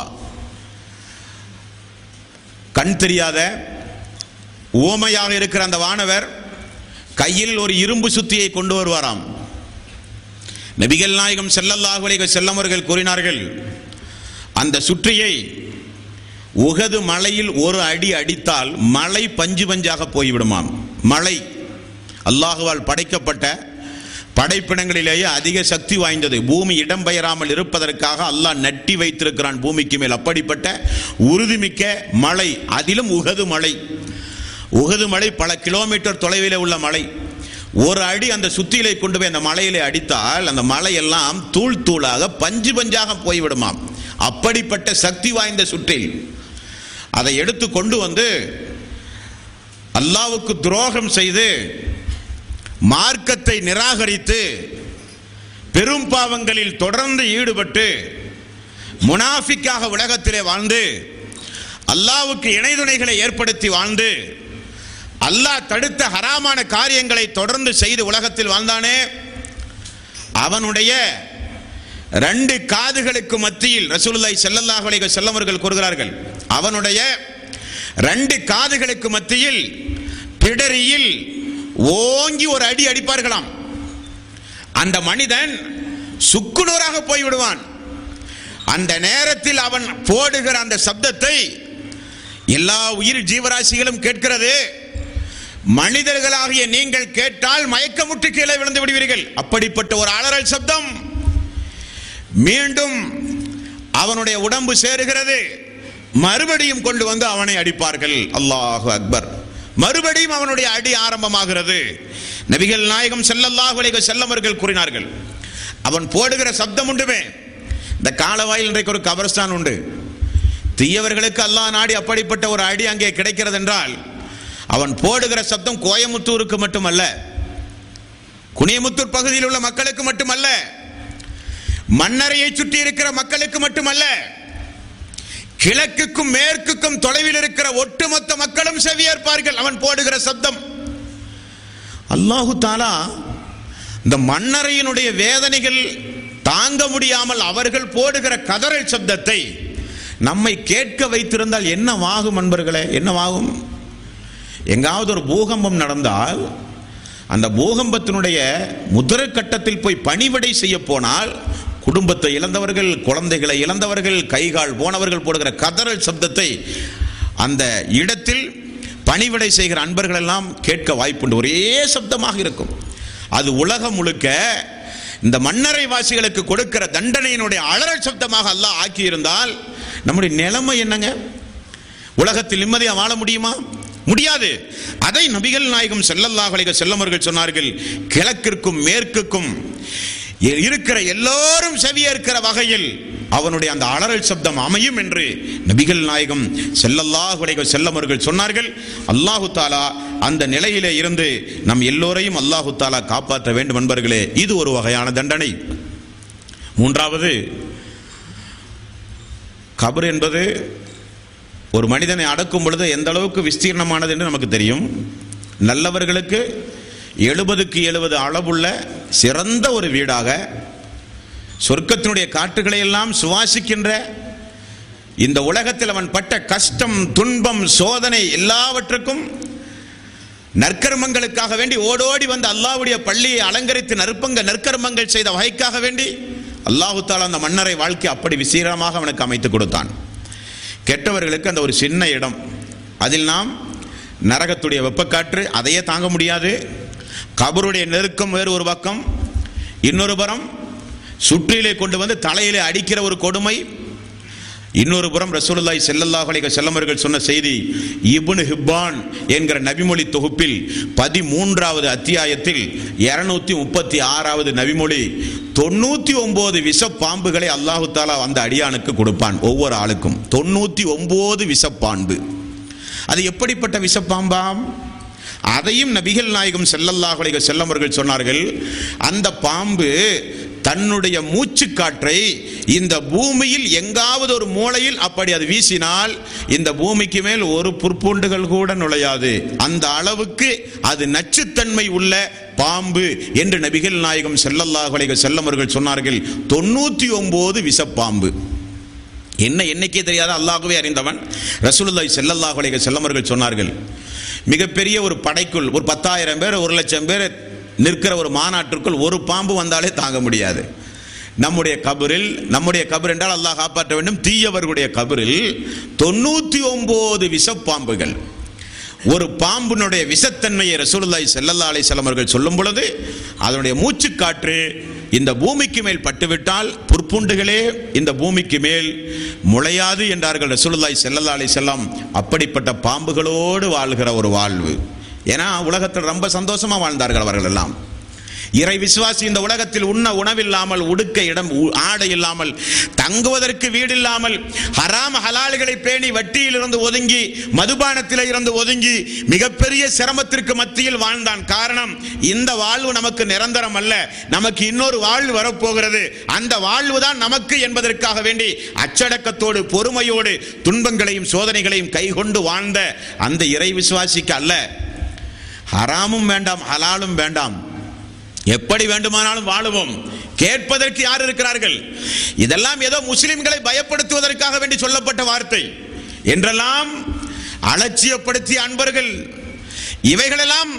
கண் தெரியாத ஊமையாக இருக்கிற அந்த வானவர் கையில் ஒரு இரும்பு சுத்தியை கொண்டு வருவாராம். நபிகள் நாயகம் ஸல்லல்லாஹு அலைஹி வஸல்லம் அவர்கள் கூறினார்கள், அந்த சுற்றியை உஹது மலையில் ஒரு அடி அடித்தால் மலை பஞ்சு பஞ்சாக போய்விடுமாம். மலை அல்லாஹுவால் படைக்கப்பட்ட படைப்பினங்களிலேயே அதிக சக்தி வாய்ந்தது. பூமி இடம்பெயராமல் இருப்பதற்காக அல்லாஹ் நட்டி வைத்திருக்கிறான் பூமிக்கு மேல். அப்படிப்பட்ட உறுதிமிக்க மலை, அதிலும் உஹது மலை. உஹது மலை பல கிலோமீட்டர் தொலைவில் உள்ள மலை. ஒரு அடி அந்த சுத்தியிலை கொண்டு போய் அந்த மலையிலே அடித்தால் அந்த மலையெல்லாம் தூள் தூளாக பஞ்சு பஞ்சாக போய்விடுமாம். அப்படிப்பட்ட சக்தி வாய்ந்த சுற்றில் அதை எடுத்து கொண்டு வந்து அல்லாஹ்வுக்கு துரோகம் செய்து மார்க்கத்தை நிராகரித்து பெரும் பாவங்களில் தொடர்ந்து ஈடுபட்டு முனாஃபிக்காக உலகத்திலே வாழ்ந்து அல்லாஹ்வுக்கு இணைதுணைகளை ஏற்படுத்தி வாழ்ந்து அல்லாஹ் தடுத்த ஹராமான காரியங்களை தொடர்ந்து செய்து உலகத்தில் வாழ்ந்தானே, அவனுடைய ரெண்டு காதுகளுக்கு மத்தியில் ரசூலுல்லாஹி ஸல்லல்லாஹு அலைஹி வஸல்லம் அவர்கள் கூறுகிறார்கள், அவனுடைய ரெண்டு காதுகளுக்கு மத்தியில் பிடரியில் ஓங்கி ஒரு அடி அடிப்பார்களாம். அந்த மனிதன் சுக்குநூறாக போய்விடுவான். அந்த நேரத்தில் அவன் போடுகிற அந்த சப்தத்தை எல்லா உயிர் ஜீவராசிகளும் கேட்கிறது. மனிதர்களாகிய நீங்கள் கேட்டால் மயக்கமுற்று கீழே விழுந்து விடுவீர்கள். அப்படிப்பட்ட ஒரு அலறல் சப்தம். மீண்டும் அவனுடைய உடம்பு சேருகிறது. மறுபடியும் கொண்டு வந்து அவனை அடிப்பார்கள். அல்லாஹு அக்பர். மறுபடியும் அவனுடைய அடி ஆரம்பமாகிறது. நபிகள் நாயகம் ஸல்லல்லாஹு அலைஹி வஸல்லம் அவர்கள் கூறினார்கள், அவன் போடுகிற சப்தம் உண்டுமே. இந்த காலவாயில் இன்றைக்கு ஒரு கபரஸ்தான் உண்டு. தீயவர்களுக்கு அல்லாஹ் நாடி அப்படிப்பட்ட ஒரு அடி அங்கே கிடைக்கிறது என்றால், அவன் போடுகிற சப்தம் கோயமுத்தூருக்கு மட்டுமல்ல, குனியமுத்தூர் பகுதியில் உள்ள மக்களுக்கு மட்டுமல்ல, மன்னரையை சுற்றி இருக்கிற மக்களுக்கு மட்டுமல்ல, கிழக்குக்கும் மேற்குக்கும் தொலைவில் இருக்கிற ஒட்டுமொத்த மக்களும் செவியேற்பார்கள் அவன் போடுகிற சப்தம். அல்லாஹு தஆலா இந்த மன்னரையினுடைய வேதனைகள் தாங்க முடியாமல் அவர்கள் போடுகிற கதறல் சப்தத்தை நம்மை கேட்க வைத்திருந்தால் என்னவாகும் அன்பர்களே? என்னவாகும்? எங்காவது ஒரு பூகம்பம் நடந்தால் அந்த பூகம்பத்தினுடைய முதல் கட்டத்தில் போய் பணிவிடை செய்ய போனால் குடும்பத்தை இழந்தவர்கள், குழந்தைகளை இழந்தவர்கள், கைகால் போனவர்கள் போடுகிற கதறல் சப்தத்தை அந்த இடத்தில் பணிவிடை செய்கிற அன்பர்கள் எல்லாம் கேட்க வாய்ப்புண்டு. ஒரே சப்தமாக இருக்கும். அது உலகம் முழுக்க இந்த மன்னரை வாசிகளுக்கு கொடுக்கிற தண்டனையினுடைய அலறல் சப்தமாக அல்லாஹ் ஆக்கியிருந்தால் நம்முடைய நிலைமை என்னங்க? உலகத்தில் நிம்மதியா வாழ முடியுமா? முடியாது. அதை நபிகள் நாயகம் ஸல்லல்லாஹு அலைஹி வஸல்லம் அவர்கள் சொன்னார்கள், கிழக்கிற்கும் மேற்குக்கும் இருக்கிற எல்லோரும் செவியேற்கிற வகையில் அவனுடைய அந்த அலறல் சப்தம் அமையும் என்று நபிகள் நாயகம் ஸல்லல்லாஹு அலைஹி வஸல்லம் அவர்கள் சொன்னார்கள். அல்லாஹு தஆலா அந்த நிலையிலே இருந்து நம் எல்லோரையும் அல்லாஹு தஆலா காப்பாற்ற வேண்டும் என்பர்களே. இது ஒரு வகையான தண்டனை. மூன்றாவது, கபர் என்பது ஒரு மனிதனை அடக்கும் பொழுது எந்த அளவுக்கு விஸ்தீர்ணமானது என்று நமக்கு தெரியும். நல்லவர்களுக்கு எழுபதுக்கு எழுபது அளவுள்ள சிறந்த ஒரு வீடாக, சொர்க்கத்தினுடைய காற்றுகளை எல்லாம் சுவாசிக்கின்ற, இந்த உலகத்தில் அவன் பட்ட கஷ்டம், துன்பம், சோதனை எல்லாவற்றுக்கும் நற்கர்மங்களுக்காக வேண்டி ஓடோடி வந்து அல்லாஹ்வுடைய பள்ளியை அலங்கரித்து நற்பங்க நற்கர்மங்கள் செய்த வகைக்காக வேண்டி அல்லாஹு தஆலா அந்த மன்னரை வாழ்க்கை அப்படி விசீரமாக அவனுக்கு அமைத்து கொடுத்தான். கெட்டவர்களுக்கு அந்த ஒரு சின்ன இடம், அதில் நாம் நரகத்துடைய வெப்பக்காற்று அதையே தாங்க முடியாது. கபருடைய நெருக்கம் வேறு ஒரு பக்கம், இன்னொரு புறம் சுற்றிலே கொண்டு வந்து தலையிலே அடிக்கிற ஒரு கொடுமை, இன்னொரு புறம் ரசூலுல்லாஹி ஸல்லல்லாஹு அலைஹி வஸல்லம் அவர்கள் சொன்ன செய்தி இப்னு ஹிப்பான் என்கிற நபிமொழி தொகுப்பில் பதிமூன்றாவது அத்தியாயத்தில் இருநூத்தி முப்பத்தி ஆறாவது நபிமொழி, தொண்ணூத்தி ஒன்பது விஷ பாம்புகளை அல்லாஹு தஆலா அந்த அடியானுக்கு கொடுப்பான். ஒவ்வொரு ஆளுக்கும் தொண்ணூத்தி ஒன்பது விஷப்பாம்பு. அது எப்படிப்பட்ட விஷப்பாம்பாம்? அதையும் நபிகள் நாயகம் ஸல்லல்லாஹு அலைஹி வஸல்லம் அவர்கள் சொன்னார்கள், அந்த பாம்பு தன்னுடைய மூச்சு காற்றை இந்த பூமியில் எங்காவது ஒரு மூலையில் அப்படி அது வீசினால் இந்த பூமிக்கு மேல் ஒரு புற்பூண்டுகள் கூட நுழையாது. அந்த அளவுக்கு அது நச்சுத்தன்மை உள்ள பாம்பு என்று நபிகள் நாயகம் ஸல்லல்லாஹு அலைஹி வஸல்லம் அவர்கள் சொன்னார்கள். தொண்ணூத்தி ஒன்பது விஷப்பாம்பு. என்ன எண்ணிக்கை தெரியாத அல்லாஹ்வே அறிந்தவன். ரசூலுல்லாஹி ஸல்லல்லாஹு அலைஹி வஸல்லம் அவர்கள் சொன்னார்கள், மிகப்பெரிய ஒரு படைக்குள் ஒரு பத்தாயிரம் பேர் ஒரு லட்சம் பேர் நிற்கிற ஒரு மாநாட்டிற்குள் ஒரு பாம்பு வந்தாலே தாங்க முடியாது. நம்முடைய கபரில், நம்முடைய கபர் என்றால் அல்லாஹ் காப்பாற்ற வேண்டும், தீயவர்களுடைய கபரில் தொண்ணூத்தி ஒன்பது விஷப்பாம்புகள். ஒரு பாம்பினுடைய விஷத்தன்மையை ரசூலுல்லாஹி ஸல்லல்லாஹு அலைஹி வஸல்லம் அவர்கள் சொல்லும் பொழுது அதனுடைய மூச்சு காற்று இந்த பூமிக்கு மேல் பட்டுவிட்டால் புற்பூண்டுகளே இந்த பூமிக்கு மேல் முளையாது என்றார்கள் ரசூலுல்லாஹி ஸல்லல்லாஹு அலைஹி வஸல்லம். அப்படிப்பட்ட பாம்புகளோடு வாழ்கிற ஒரு வாழ்வு. ஏன்னா உலகத்தில் ரொம்ப சந்தோஷமா வாழ்ந்தார்கள் அவர்கள் எல்லாம். இறை விசுவாசி இந்த உலகத்தில் உண்ண உணவில்லாமல், உடுக்க இடம் ஆடை இல்லாமல், தங்குவதற்கு வீடு இல்லாமல், ஹராம் ஹலால்களை பேணி வட்டியில் இருந்து ஒதுங்கி, மதுபானத்தில் இருந்து ஒதுங்கி மிகப்பெரிய சிரமத்திற்கு மத்தியில் வாழ்ந்தான். காரணம், இந்த வாழ்வு நமக்கு நிரந்தரம் அல்ல, நமக்கு இன்னொரு வாழ்வு வரப்போகிறது, அந்த வாழ்வு தான் நமக்கு என்பதற்காக வேண்டி அச்சடக்கத்தோடு பொறுமையோடு துன்பங்களையும் சோதனைகளையும் கைகொண்டு வாழ்ந்த அந்த இறை விசுவாசிக்கு அல்ல, ஹராமும் வேண்டாம் ஹலாலும் வேண்டாம், எப்படி வேண்டுமானாலும் வாழுவோம், கேட்பதற்கு யார் இருக்கிறார்கள், இதெல்லாம் ஏதோ முஸ்லிம்களை பயப்படுத்துவதற்காக வேண்டி சொல்லப்பட்ட வார்த்தை என்றெல்லாம் அலட்சியப்படுத்திய அன்பர்கள். இவைகளெல்லாம்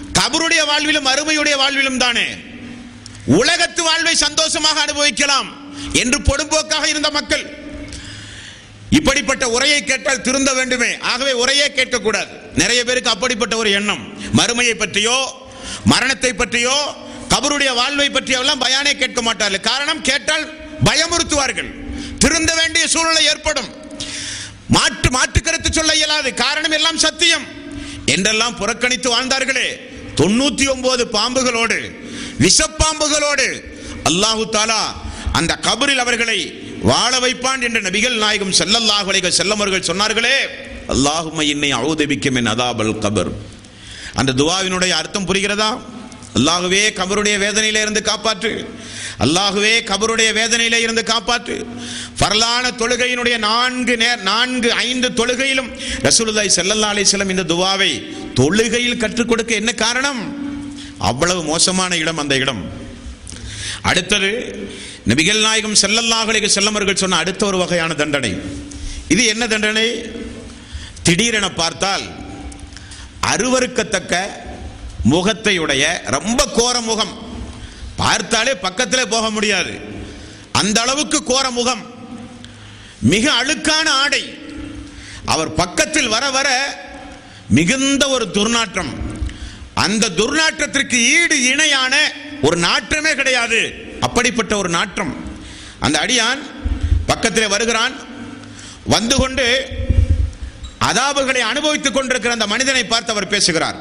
கபருடைய வாழ்விலும் அருமையுடைய வாழ்விலும் தானே. உலகத்து வாழ்வை சந்தோஷமாக அனுபவிக்கலாம், என்று பொடும்போக்காக இருந்த மக்கள். இப்படிப்பட்ட உரையை கேட்டால் திருந்த வேண்டுமே, ஆகவே உரையே கேட்கக்கூடாது. நிறைய பேருக்கு அப்படிப்பட்ட ஒரு எண்ணம். மறுமையை பற்றியோ மரணத்தை பற்றியோ கபருடைய வாழ்வை பற்றியோ எல்லாம் பயானே கேட்க மாட்டார்கள். காரணம், கேட்டால் பயமுறுத்துவார்கள், திருந்த வேண்டிய சூழ்நிலை ஏற்படும், மாற்று மாற்று கருத்து சொல்ல இயலாது, காரணம் எல்லாம் சத்தியம் என்றெல்லாம் புறக்கணித்து வாழ்ந்தார்களே. தொண்ணூத்தி ஒன்பது பாம்புகளோடு, விஷப்பாம்புகளோடு அல்லாஹு தாலா அந்த கபரில் அவர்களை வாழ வைப்பான் என்று நபிகள் நாயகம் ஸல்லல்லாஹு அலைஹி வஸல்லம் அவர்கள் சொன்னார்களே. அல்லாஹும்ம இன்னி அஊது பிக்க மின் அதாபல் கபர். அந்த துஆவினுடைய அர்த்தம் புரிகிறதா? அல்லாஹ்வே கபருடைய வேதனையிலே இருந்து காப்பாற்று, அல்லாஹ்வே கபருடைய வேதனையிலே இருந்து காப்பாற்று. ஃபர்லான தொழுகையினுடைய நான்கு நான்கு ஐந்து தொழுகையிலும் ரசூலுல்லாஹி ஸல்லல்லாஹு அலைஹி வஸல்லம் இந்த துஆவை தொழுகையில் கற்றுக் கொடுக்க என்ன காரணம்? அவ்வளவு மோசமான இடம் அந்த இடம். அடுத்தது நபிகள் நாயகம் ஸல்லல்லாஹு அலைஹி வஸல்லம் அவர்கள் சொன்ன அடுத்த ஒரு வகையான தண்டனை. இது என்ன தண்டனை? திடீரென பார்த்தால் அருவருக்கத்தக்க முகத்தையுடைய, ரொம்ப கோர முகம், பார்த்தாலே பக்கத்திலே போக முடியாது, அந்த அளவுக்கு கோர முகம், மிக அழுக்கான ஆடை, அவர் பக்கத்தில் வர வர மிகுந்த ஒரு துர்நாற்றம், அந்த துர்நாற்றத்திற்கு ஈடு இணையான ஒரு நாற்றமே கிடையாது, அப்படிப்பட்ட ஒரு நாற்றம். அந்த அடியான் பக்கத்திலே வருகிறான், வந்து கொண்டு அதாபுகளை அனுபவித்துக் கொண்டிருக்கிற அந்த மனிதனை பார்த்து அவர் பேசுகிறார்.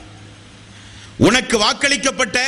உனக்கு வாக்களிக்கப்பட்ட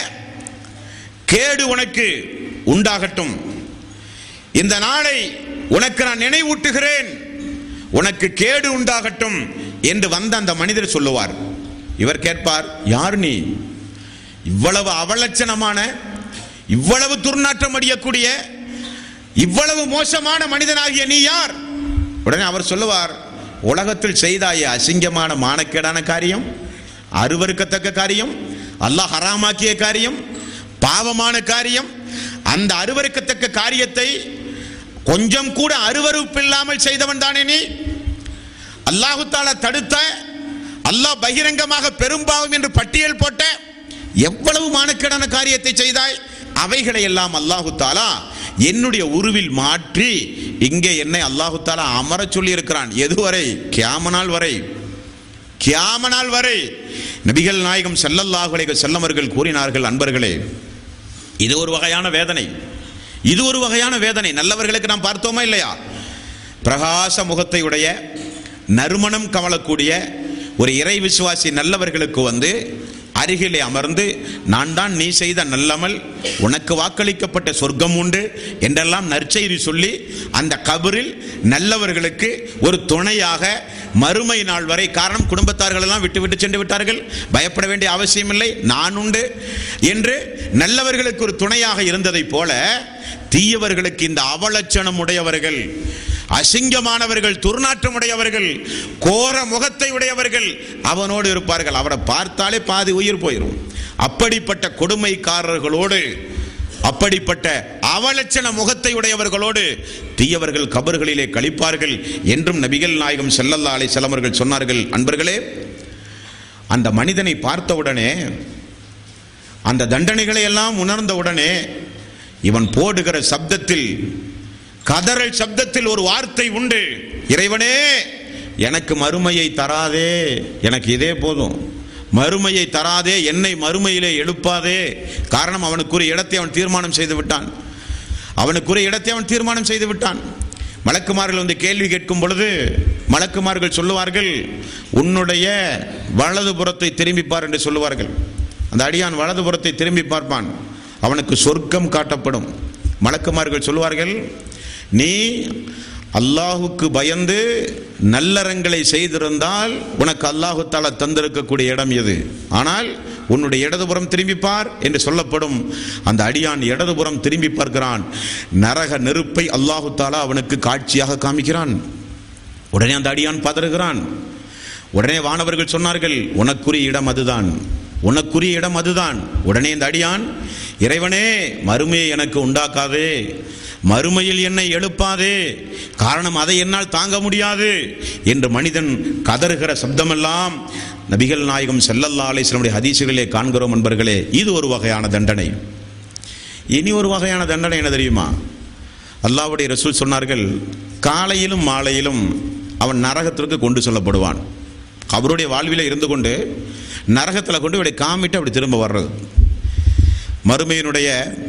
கேடு உனக்கு உண்டாகட்டும், இந்த நாளை உனக்கு நான் நினைவூட்டுகிறேன், உனக்கு கேடு உண்டாகட்டும் என்று வந்த அந்த மனிதர் சொல்லுவார். இவர் கேட்பார், யார் நீ? இவ்வளவு அவலட்சணமான, இவ்வளவு துர்நாற்றம் அடியக்கூடிய, இவ்வளவு மோசமான மனிதனாகிய நீ யார்? உடனே அவர் சொல்லுவார், உலகத்தில் செய்தாய அசிங்கமான மானக்கேடான காரியம், அருவருக்கத்தக்க காரியம், அல்லாஹ் ஹராமாக்கிய காரியம், பாவமான காரியம், அந்த அருவருக்கத்தக்க காரியத்தை கொஞ்சம் கூட அருவருப்பு இல்லாமல் செய்தவன் தானே நீ? அல்லாஹு தஆலா தடுத்த, அல்லாஹ் பகிரங்கமாக பெரும்பாவம் என்று பட்டியல் போட்ட எவ்வளவு மானக்கேடான காரியத்தை செய்தாய், அவைகளை எல்லாம் அல்லாஹு தஆலா என்னுடைய உருவில் மாற்றி இங்கே என்னை அல்லாஹு தஆலா அமர சொல்லி இருக்கிறான். எதுவரை? கியாமத் வரை. கியாமத் வரை நபிகள் நாயகம் ஸல்லல்லாஹு அலைஹி வஸல்லம் அவர்கள் கூறினார்கள், அன்பர்களே, இது ஒரு வகையான வேதனை, இது ஒரு வகையான வேதனை. நல்லவர்களுக்கு நாம் பார்த்தோமா இல்லையா? பிரகாச முகத்தை உடைய, நறுமணம் கமலக்கூடிய ஒரு இறை விசுவாசி நல்லவர்களுக்கு வந்து அருகிலே அமர்ந்து, நான் தான் நீ செய்த நல்லமல், உனக்கு வாக்களிக்கப்பட்ட சொர்க்கம் உண்டு என்றெல்லாம் நற்செய்தி சொல்லி அந்த கபரில் நல்லவர்களுக்கு ஒரு துணையாக மறுமை நாள் வரை, காரணம் குடும்பத்தார்கள் எல்லாம் விட்டு விட்டு சென்று விட்டார்கள், பயப்பட வேண்டிய அவசியம் இல்லை, நான் உண்டு என்று நல்லவர்களுக்கு ஒரு துணையாக இருந்ததை போல தீயவர்களுக்கு, இந்த அவலட்சணம் உடையவர்கள், அசிங்கமானவர்கள், துர்நாற்றம் உடையவர்கள், கோர முகத்தை உடையவர்கள் அவனோடு இருப்பார்கள். அவரை பார்த்தாலே பாதி உயிர் போயிடும். அப்படிப்பட்ட கொடுமைக்காரர்களோடு, அப்படிப்பட்ட அவலட்சண முகத்தை உடையவர்களோடு தீயவர்கள் கபர்களிலே கழிப்பார்கள் என்றும் நபிகள் நாயகம் ஸல்லல்லாஹு அலைஹி வஸல்லம் அவர்கள் சொன்னார்கள். அன்பர்களே, அந்த மனிதனை பார்த்தவுடனே, அந்த தண்டனைகளை எல்லாம் உணர்ந்தவுடனே, இவன் போடுகிற சப்தத்தில், கதறல் சப்தத்தில் ஒரு வார்த்தை உண்டு, இறைவனே எனக்கு மறுமையை தராதே, எனக்கு இதே போதும், மறுமையை தராதே, என்னை மறுமையிலே எழுப்பாதே. காரணம், அவனுக்குரிய இடத்தை அவன் தீர்மானம் செய்து விட்டான், அவனுக்குரிய இடத்தை அவன் தீர்மானம் செய்து விட்டான். மலக்குமார்கள் வந்து கேள்வி கேட்கும் பொழுது மலக்குமார்கள் சொல்லுவார்கள், உன்னுடைய வலது புறத்தை திரும்பிப்பார் என்று சொல்லுவார்கள். அந்த அடியான் வலது புறத்தை திரும்பி பார்ப்பான், அவனுக்கு சொர்க்கம் காட்டப்படும். மலக்குமார்கள் சொல்லுவார்கள், நீ அல்லாஹுக்கு பயந்து நல்லறங்களை செய்திருந்தால் உனக்கு அல்லாஹு தஆலா தந்திருக்கக்கூடிய இடம் எது? ஆனால் உன்னுடைய இடதுபுறம் திரும்பிப்பார் என்று சொல்லப்படும். அந்த அடியான் இடதுபுறம் திரும்பி பார்க்கிறான், நரக நெருப்பை அல்லாஹு தஆலா அவனுக்கு காட்சியாக காமிக்கிறான். உடனே அந்த அடியான் பதறுகிறான். உடனே வானவர்கள் சொன்னார்கள், உனக்குரிய இடம் அதுதான், உனக்குரிய இடம் அதுதான். உடனே இந்த அடியான், இறைவனே மறுமையை எனக்கு உண்டாக்காதே, மறுமையில் என்னை எழுப்பாதே, காரணம் அதை என்னால் தாங்க முடியாது என்று மனிதன் கதறுகிற சப்தமெல்லாம் நபிகள் நாயகம் ஸல்லல்லாஹு அலைஹி வஸல்லம் ஹதீஸுகளிலே காண்கிறோம். நண்பர்களே, இது ஒரு வகையான தண்டனை. இனி ஒரு வகையான தண்டனை என்ன தெரியுமா? அல்லாஹ்வுடைய ரசூல் சொன்னார்கள், காலையிலும் மாலையிலும் அவன் நரகத்திற்கு கொண்டு செல்லப்படுவான். அவருடைய வாழ்வில இருந்து கொண்டு நரகத்தில் கொண்டு இப்படி காமிட்டு அப்படி திரும்ப வர்றது. மறுமையினுடைய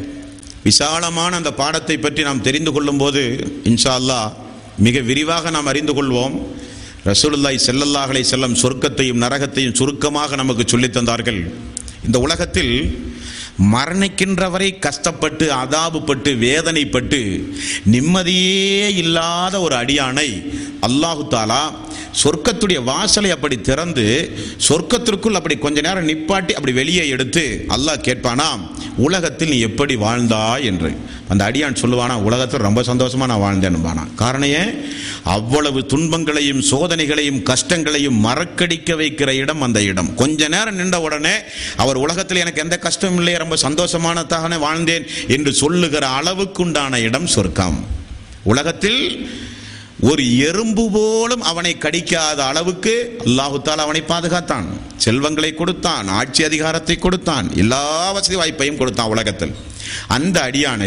விசாலமான அந்த பாடத்தை பற்றி நாம் தெரிந்து கொள்ளும் போது இன்ஷா அல்லாஹ் மிக விரிவாக நாம் அறிந்து கொள்வோம். ரசூலுல்லாஹி ஸல்லல்லாஹு அலைஹி வஸல்லம் சொர்க்கத்தையும் நரகத்தையும் சுருக்கமாக நமக்கு சொல்லித் தந்தார்கள். இந்த உலகத்தில் மரணிக்கின்ற வரை கஷ்டப்பட்டு அதாபுப்பட்டு வேதனைப்பட்டு நிம்மதியே இல்லாத ஒரு அடியானை அல்லாஹு தாலா சொர்க்கத்துடைய வாசலை அப்படி திறந்து சொர்க்கத்திற்குள் அப்படி கொஞ்ச நேரம் நிப்பாட்டி அப்படி வெளியே எடுத்து அல்லாஹ் கேட்பானா, உலகத்தில் நீ எப்படி வாழ்ந்தாய் என்று. அந்த அடியான் சொல்லுவானா, உலகத்தில் ரொம்ப சந்தோஷமா நான் வாழ்ந்தேன்பானா. காரணம் ஏன்? அவ்வளவு துன்பங்களையும் சோதனைகளையும் கஷ்டங்களையும் மறக்கடிக்க வைக்கிற இடம் அந்த இடம். கொஞ்ச நேரம் நின்ற உடனே அவர் உலகத்தில் எனக்கு எந்த கஷ்டமும் இல்லை, ரொம்ப சந்தோஷமானதாக வாழ்ந்தேன் என்று சொல்லுகிற அளவுக்குண்டான இடம் சொர்க்கம். உலகத்தில் ஒரு எறும்பு போலும் அவனை கடிக்காத அளவுக்கு அல்லாஹு தஆலா அவனை பாதுகாத்தான். செல்வங்களை கொடுத்தான், ஆட்சி அதிகாரத்தை கொடுத்தான், எல்லா வசதி வாய்ப்பையும் கொடுத்தான் உலகத்தில். அந்த அடியானை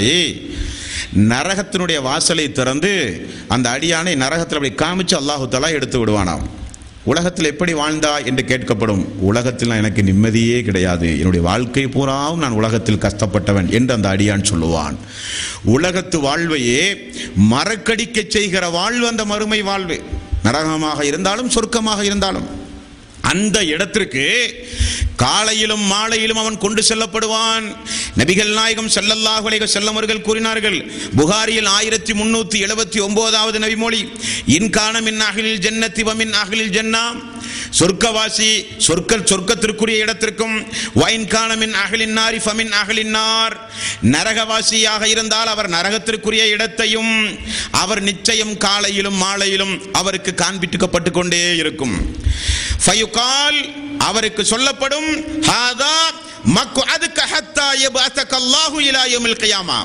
நரகத்தினுடைய வாசலை திறந்து அந்த அடியானை நரகத்தில் அப்படி காமிச்சு அல்லாஹு தஆலா எடுத்து விடுவானாம். உலகத்தில் எப்படி வாழ்ந்தா என்று கேட்கப்படும். உலகத்தில் எனக்கு நிம்மதியே கிடையாது, என்னுடைய வாழ்க்கை பூராவும் நான் உலகத்தில் கஷ்டப்பட்டவன் என்று அந்த அடியான் சொல்லுவான். உலகத்து வாழ்வையே மறக்கடிக்க செய்கிற வாழ்வு அந்த மறுமை வாழ்வு. நரகமாக இருந்தாலும் சொர்க்கமாக இருந்தாலும் அந்த இடத்திற்கு காலையிலும் மாலையிலும் அவன் கொண்டு செல்லப்படுவான். நபிகள் நாயகம் ஸல்லல்லாஹு அலைஹி வஸல்லம் அவர்கள் கூறினார்கள், புகாரியில் ஆயிரத்தி முன்னூத்தி எழுபத்தி ஒன்பதாவது நபிமொழி, இன்கான மின் அஹ்லில் ஜன்னத்தி வ மின் அஹ்லில் ஜன்னா, சொர்க்கவாசி சொர்க்க சொர்க்கத்திற்குரிய இடத்திற்கும், வைன்கான மின் அஹ்லின் நாரி ஃபமின் அஹ்லின் நார், நரகவாசியாக இருந்தால் அவர் நரகத்திற்குரிய இடத்தையும் அவர் நிச்சயம் காலையிலும் மாலையிலும் அவருக்கு காண்பிக்கப்பட்டு கொண்டே இருக்கும். ஃபயுகால், அவருக்கு சொல்லப்படும், ஹாதா மக்அதுக ஹத்தா யபஅஸக அல்லாஹு இலா யௌமில் கியாமா.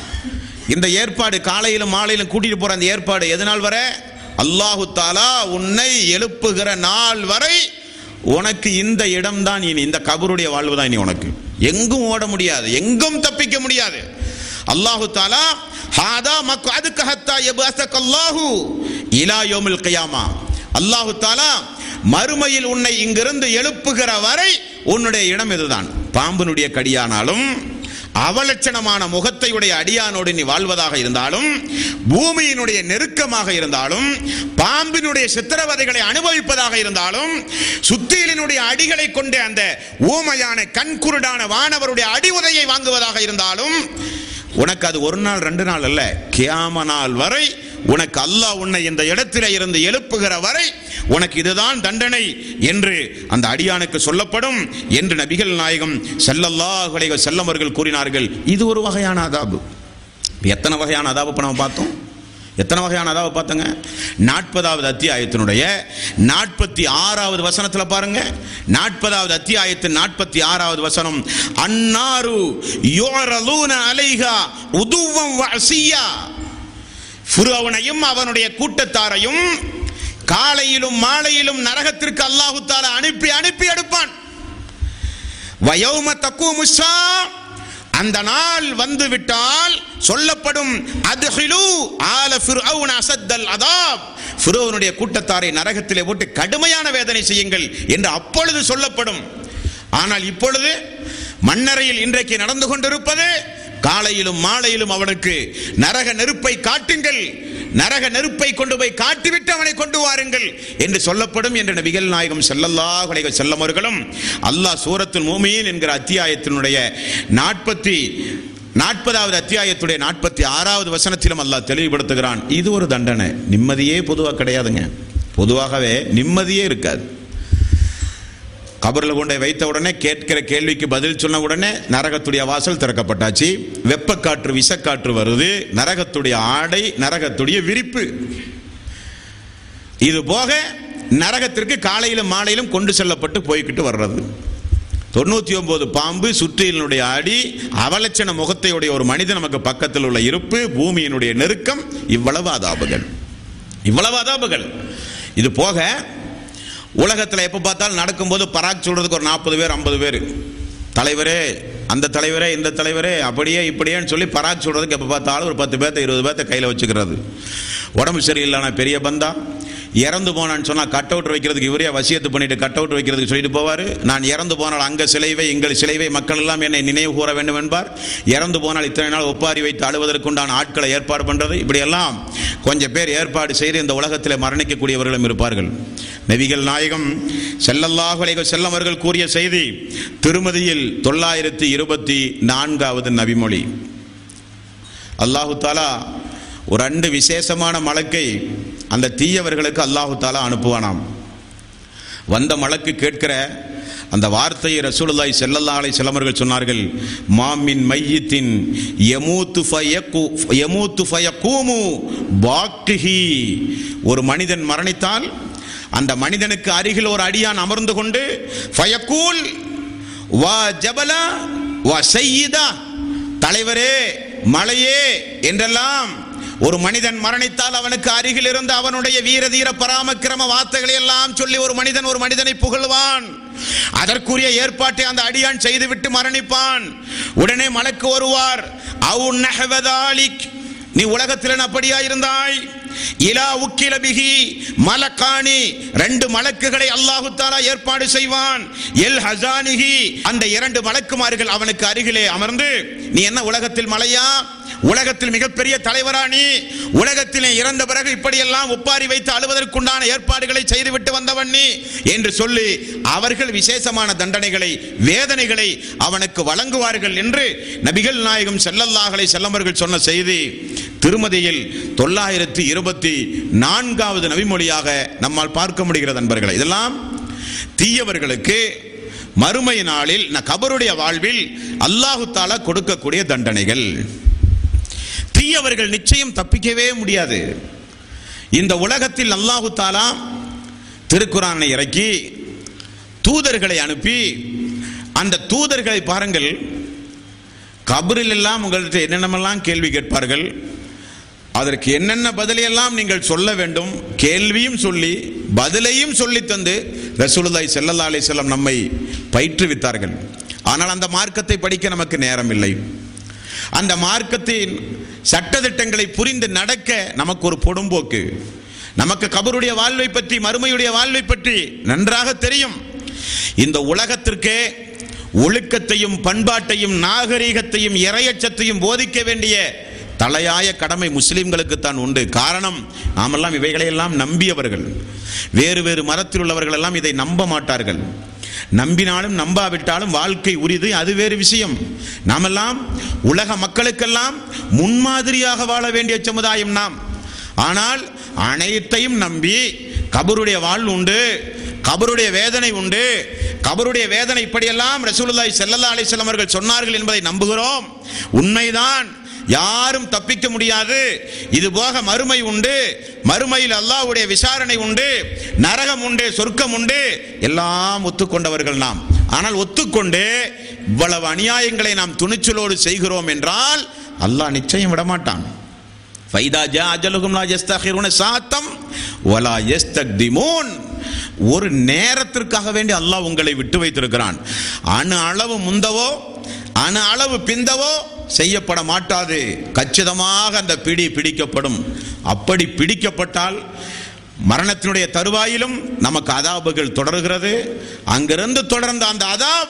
இந்த ஏற்பாடு காலையிலும் மாலையிலும் கூட்டிட்டு போற அந்த ஏற்பாடு எதனால் வரை? அல்லாஹு தஆலா உன்னை எழுப்புகிற நாள் வரை உனக்கு இந்த இடம்தான் இனி, இந்த கபருடைய வாழ்வு தான் இனி உனக்கு. எங்கும் ஓட முடியாது, எங்கும் தப்பிக்க முடியாது. அல்லாஹு தஆலா ஹாதா மக்அதுக ஹத்தா யபஅஸக அல்லாஹு இலா யௌமில் கியாமா, அல்லாஹு தஆலா மறுமையில் உன்னை இங்கிருந்து எழுப்புகிற வரை உன்னுடைய இடம் இதுதான். பாம்பினுடைய கடியானாலும் அவலட்சணமான முகத்தையுடைய அடியானோடு நீ வாழ்வதாக இருந்தாலும், பூமியினுடைய நெருக்கமாக இருந்தாலும், பாம்பினுடைய சித்திரவதைகளை அனுபவிப்பதாக இருந்தாலும், சுத்தியிலினுடைய அடிகளை கொண்டு அந்த ஊமையான கண்குருடான வானவருடைய அடி உதையை வாங்குவதாக இருந்தாலும், உனக்கு அது ஒரு நாள் ரெண்டு நாள் அல்ல, கியாம நாள் வரை உனக்கு அல்லாஹ் உன்னை இந்த இடத்திலே இருந்து எழுப்புகிற வரை உனக்கு இதுதான் தண்டனை என்று அந்த அடியானுக்கு சொல்லப்படும் என்று நபிகள் நாயகம் ஸல்லல்லாஹு அலைஹி வஸல்லம் அவர்கள் கூறினார்கள். இது ஒரு வகையான அதாபு. எத்தனை வகையான அதாபு இப்ப நம்ம பார்த்தோம்? எத்தனை வகையான அதாபு பார்த்தங்க? நாற்பதாவது அத்தியாயத்தினுடைய நாற்பத்தி ஆறாவது வசனத்தில் பாருங்க. நாற்பதாவது அத்தியாயத்தின் நாற்பத்தி ஆறாவது வசனம், அன்னாரு யுரலூன அலைஹா உதுவம் வ அஸியா, ஃபிரௌனையும் அவனுடைய கூட்டத்தாரையும் காலையிலும் மாலையிலும் நரகத்திற்கு அல்லாஹு தஆலா அனுப்பி அனுப்பி எடுப்பான். வயௌம தகூமு ஸா, அந்த நாள் வந்து விட்டால் சொல்லப்படும், அத்ஹிலு ஆல ஃபிர்அவுன அஸத்தல் அதாப், ஃபிரௌனுடைய கூட்டத்தாரை நரகத்திலே போட்டு கடுமையான வேதனை செய்யுங்கள் என்று அப்பொழுது சொல்லப்படும். ஆனால் இப்பொழுது மண்ணறையில் இன்றைக்கு நடந்து கொண்டிருப்பது, காலையிலும் மாலையிலும் அவனுக்கு நரக நெருப்பை காட்டுங்கள், நரக நெருப்பை கொண்டு போய் காட்டிவிட்டு அவனை கொண்டு வாருங்கள் என்று சொல்லப்படும் என்று நபிகள் நாயகம் ஸல்லல்லாஹு அலைஹி வஸல்லம் அவர்களும் அல்லாஹ் சூரத்துல் மூமின் என்கிற அத்தியாயத்தினுடைய நாற்பத்தி நாற்பதாவது அத்தியாயத்துடைய நாற்பத்தி ஆறாவது வசனத்திலும் அல்லாஹ் தெளிவுபடுத்துகிறான். இது ஒரு தண்டனை. நிம்மதியே பொதுவாக கிடையாதுங்க. பொதுவாகவே நிம்மதியே இருக்காது. கபரில் கொண்டே வைத்த உடனே கேட்கிற கேள்விக்கு பதில் சொன்ன உடனே நரகத்துடைய வாசல் திறக்கப்பட்டாச்சு, வெப்பக்காற்று விஷக்காற்று வருது, நரகத்துடைய ஆடை, நரகத்துடைய விரிப்பு. இது போக நரகத்திற்கு காலையிலும் மாலையிலும் கொண்டு செல்லப்பட்டு போய்கிட்டு வர்றது. தொண்ணூத்தி ஒன்பது பாம்பு, சுற்றியினுடைய அடி, அவலட்சண முகத்தையுடைய ஒரு மனிதன் நமக்கு பக்கத்தில் உள்ள இருப்பு, பூமியினுடைய நெருக்கம், இவ்வளவு அதாபுகள், இவ்வளவு அதாபுகள். இது போக உலகத்தில் எப்போ பார்த்தாலும் நடக்கும்போது பராக் சொல்றதுக்கு ஒரு நாற்பது பேர் ஐம்பது பேர், தலைவரே அந்த தலைவரே இந்த தலைவரே அப்படியே இப்படியேன்னு சொல்லி பராக் சொல்றதுக்கு எப்போ பார்த்தாலும் ஒரு பத்து பேர்த்த இருபது பேர்த்த கையில் வச்சுக்கிறது. உடம்பு சரியில்லைனா பெரிய பந்தா, இறந்து போனான்னு சொன்னால் கட் அவுட் வைக்கிறதுக்கு இவரே வசியத்து பண்ணிட்டு கட் அவுட் வைக்கிறதுக்கு சொல்லிட்டு போவார். நான் இறந்து போனால் அங்கே சிலைவை எங்கள் சிலைவை மக்கள் எல்லாம் என்னை நினைவு கூற வேண்டும் என்பார். இறந்து போனால் இத்தனை நாள் ஒப்பாரி வைத்து அழுவதற்குண்டான ஆட்களை ஏற்பாடு பண்ணுறது, இப்படியெல்லாம் கொஞ்சம் பேர் ஏற்பாடு செய்து இந்த உலகத்தில் மரணிக்கக்கூடியவர்களும் இருப்பார்கள். நபிகள் நாயகம் ஸல்லல்லாஹு அலைஹி வஸல்லம் அவர்கள் கூறிய செய்தி திருமதியில் தொள்ளாயிரத்தி இருபத்தி நான்காவது நபிமொழி. அல்லாஹு தாலா ஒரு ரெண்டு விசேஷமான மலக்கை அந்த தீயவர்களுக்கு அல்லாஹு தாலா அனுப்புவானாம். வந்த மலக்கு கேட்கிற அந்த வார்த்தையை ரசூலுல்லாஹி ஸல்லல்லாஹு அலைஹி வஸல்லம் அவர்கள் சொன்னார்கள், மாமின் மையித்தின் யமூத்து ஃபயகு யமூத்து ஃபயகூமு பாக்கிஹி. ஒரு மனிதன் மரணித்தால் அந்த மனிதனுக்கு அருகில் ஒரு அடியான் அமர்ந்து கொண்டு ஃபயகூல் வா ஜபலா வா சய்யிதா, தலைவரே மலையே என்றெல்லாம் ஒரு மனிதன் மரணித்தால் அவனுக்கு அருகில் இருந்து அவனுடைய வீர தீர பராமக்கிரம வார்த்தைகளை எல்லாம் சொல்லி ஒரு மனிதன் ஒரு மனிதனை புகழ்வான். அதற்குரிய ஏற்பாட்டை அந்த அடியான் செய்துவிட்டு மரணிப்பான். உடனே மலக்கு வருவார், அவு நஹவதாலிக், நீ உலகத்தில் அப்படியா இருந்தாய், இலா உக்கில பிஹி மலக்கானி, ரெண்டு மலக்குகளை அல்லாஹு தஆலா ஏற்பாடு செய்வான். எல் ஹஸானிஹி, அந்த இரண்டு மலக்குமார்கள் அவனுக்கு அருகிலே அமர்ந்து, நீ என்ன உலகத்தில் மலையா, உலகத்தில் மிகப்பெரிய தலைவரா, நீ உலகத்திலே இறந்த பிறகு இப்படியெல்லாம் ஒப்பாரி வைத்து அழுவதற்குண்டான ஏற்பாடுகளை செய்துவிட்டு வந்தவன் நீ என்று சொல்லி அவர்கள் விசேஷமான தண்டனைகளை வேதனைகளை அவனுக்கு வழங்குவார்கள் என்று நபிகள் நாயகம் ஸல்லல்லாஹு அலைஹி வஸல்லம் அவர்கள் சொன்ன செய்தி திருமதியில் தொள்ளாயிரத்தி இருபத்தி நான்காவது நபிமொழியாக நம்மால் பார்க்க முடிகிறது. நண்பர்களே, இதெல்லாம் தீயவர்களுக்கு மறுமை நாளில் கபருடைய வாழ்வில் அல்லாஹு தஆலா கொடுக்கக்கூடிய தண்டனைகள். தீயவர்கள் நிச்சயம் தப்பிக்கவே முடியாது. இந்த உலகத்தில் அல்லாஹு தஆலா திருக்குர்ஆனை இறக்கி தூதர்களை அனுப்பி, அந்த தூதர்களை பாருங்கள், கபரில் எல்லாம் உங்கள்கிட்ட என்னென்னமெல்லாம் கேள்வி கேட்பார்கள், அதற்கு என்னென்ன பதிலையெல்லாம் நீங்கள் சொல்ல வேண்டும், கேள்வியும் சொல்லி பதிலையும் சொல்லி தந்து ரசூலுல்லாஹி ஸல்லல்லாஹு அலைஹி வஸல்லம் நம்மை பயிற்றுவித்தார்கள். ஆனால் அந்த மார்க்கத்தை படிக்க நமக்கு நேரம் இல்லை. அந்த மார்க்கத்தின் சட்டதிட்டங்களை புரிந்து நடக்க நமக்கு ஒரு பொடும்போக்கு. நமக்கு கபருடைய வாழ்வை பற்றி மறுமையுடைய வாழ்வை பற்றி நன்றாக தெரியும். இந்த உலகத்திற்கே ஒழுக்கத்தையும் பண்பாட்டையும் நாகரீகத்தையும் இறையச்சத்தையும் போதிக்க வேண்டிய தலையாய கடமை முஸ்லிம்களுக்கு தான் உண்டு. காரணம், நாமெல்லாம் இவைகளையெல்லாம் நம்பியவர்கள். வேறு வேறு மதத்தில் உள்ளவர்கள் எல்லாம் இதை நம்ப மாட்டார்கள். நம்பினாலும் நம்பாவிட்டாலும் வாழ்க்கை உரிது, அது வேறு விஷயம். நாமெல்லாம் உலக மக்களுக்கெல்லாம் முன்மாதிரியாக வாழ வேண்டிய சமுதாயம் நாம். ஆனால் அனைத்தையும் நம்பி கபருடைய வாழ்வு உண்டு, கபருடைய வேதனை உண்டு, கபருடைய வேதனை இப்படியெல்லாம் ரசூலுல்லாஹி ஸல்லல்லாஹு அலைஹி வஸல்லம் அவர்கள் சொன்னார்கள் என்பதை நம்புகிறோம். உண்மைதான், யாரும் தப்பிக்க முடியாது. இது போக மறுமை உண்டு, மறுமையில் அல்லாஹ்வுடைய விசாரணை உண்டு, நரகம் உண்டு, சொர்க்கம் உண்டு, எல்லாம் ஒத்துக்கொண்டவர்கள் நாம். ஆனால் ஒத்துக்கொண்டு இவ்வளவு அநியாயங்களை நாம் துணிச்சலோடு செய்கிறோம் என்றால் அல்லாஹ் நிச்சயம் விடமாட்டான். ஃபைதா ஜா அஜலுஹும் லா யஸ்தகிருன சாத்தம் வலா யஸ்தக்திமூன். ஒரு நேரத்திற்காக வேண்டி அல்லாஹ் உங்களை விட்டு வைத்திருக்கிறான். அணு அளவு முந்தவோ அணு அளவு பிந்தவோ செய்யப்பட மாட்டாது. கச்சிதமாக அந்த பிடி பிடிக்கப்படும். அப்படி பிடிக்கப்பட்டால் மரணத்தினுடைய தருவாயிலும் நமக்கு அதாபுகள் தொடர்கிறது. அங்கிருந்து தொடர்ந்த அந்த அதாப்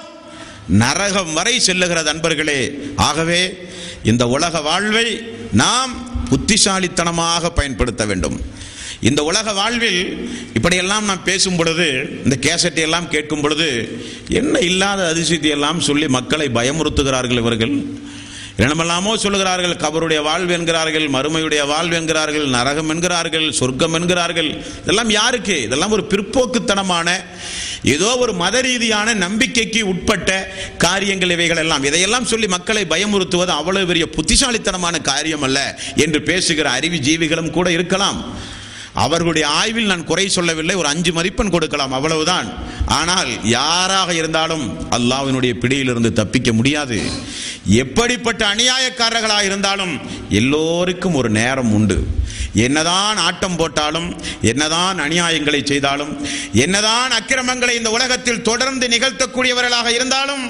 நரகம் வரை செல்லுகிறது அன்பர்களே. ஆகவே இந்த உலக வாழ்வை நாம் புத்திசாலித்தனமாக பயன்படுத்த வேண்டும். இந்த உலக வாழ்வில் இப்படியெல்லாம் நாம் பேசும் பொழுது, இந்த கேசட்டை எல்லாம் கேட்கும் பொழுது, என்ன இல்லாத அதிசயத்தை எல்லாம் சொல்லி மக்களை பயமுறுத்துகிறார்கள் இவர்கள். என்னமெல்லாமோ சொல்லுகிறார்கள். கபருடைய வாழ்வு என்கிறார்கள், மறுமையுடைய வாழ்வு என்கிறார்கள், நரகம் என்கிறார்கள், சொர்க்கம் என்கிறார்கள். இதெல்லாம் யாருக்கு? இதெல்லாம் ஒரு பிற்போக்குத்தனமான, ஏதோ ஒரு மத ரீதியான நம்பிக்கைக்கு உட்பட்ட காரியங்கள் இவைகள் எல்லாம். இதையெல்லாம் சொல்லி மக்களை பயமுறுத்துவது அவ்வளவு பெரிய புத்திசாலித்தனமான காரியம் அல்ல என்று பேசுகிற அறிவு ஜீவிகளும் கூட இருக்கலாம். அவர்களுடைய ஆய்வில் நான் குறை சொல்லவில்லை, ஒரு அஞ்சு மதிப்பெண் கொடுக்கலாம், அவ்வளவுதான். ஆனால் யாராக இருந்தாலும் அல்லாஹ்வினுடைய பிடியிலிருந்து தப்பிக்க முடியாது. எப்படிப்பட்ட அநியாயக்காரர்களாக இருந்தாலும் எல்லோருக்கும் ஒரு நேரம் உண்டு. என்னதான் ஆட்டம் போட்டாலும், என்னதான் அநியாயங்களை செய்தாலும், என்னதான் அக்கிரமங்களை இந்த உலகத்தில் தொடர்ந்து நிகழ்த்தக்கூடியவர்களாக இருந்தாலும்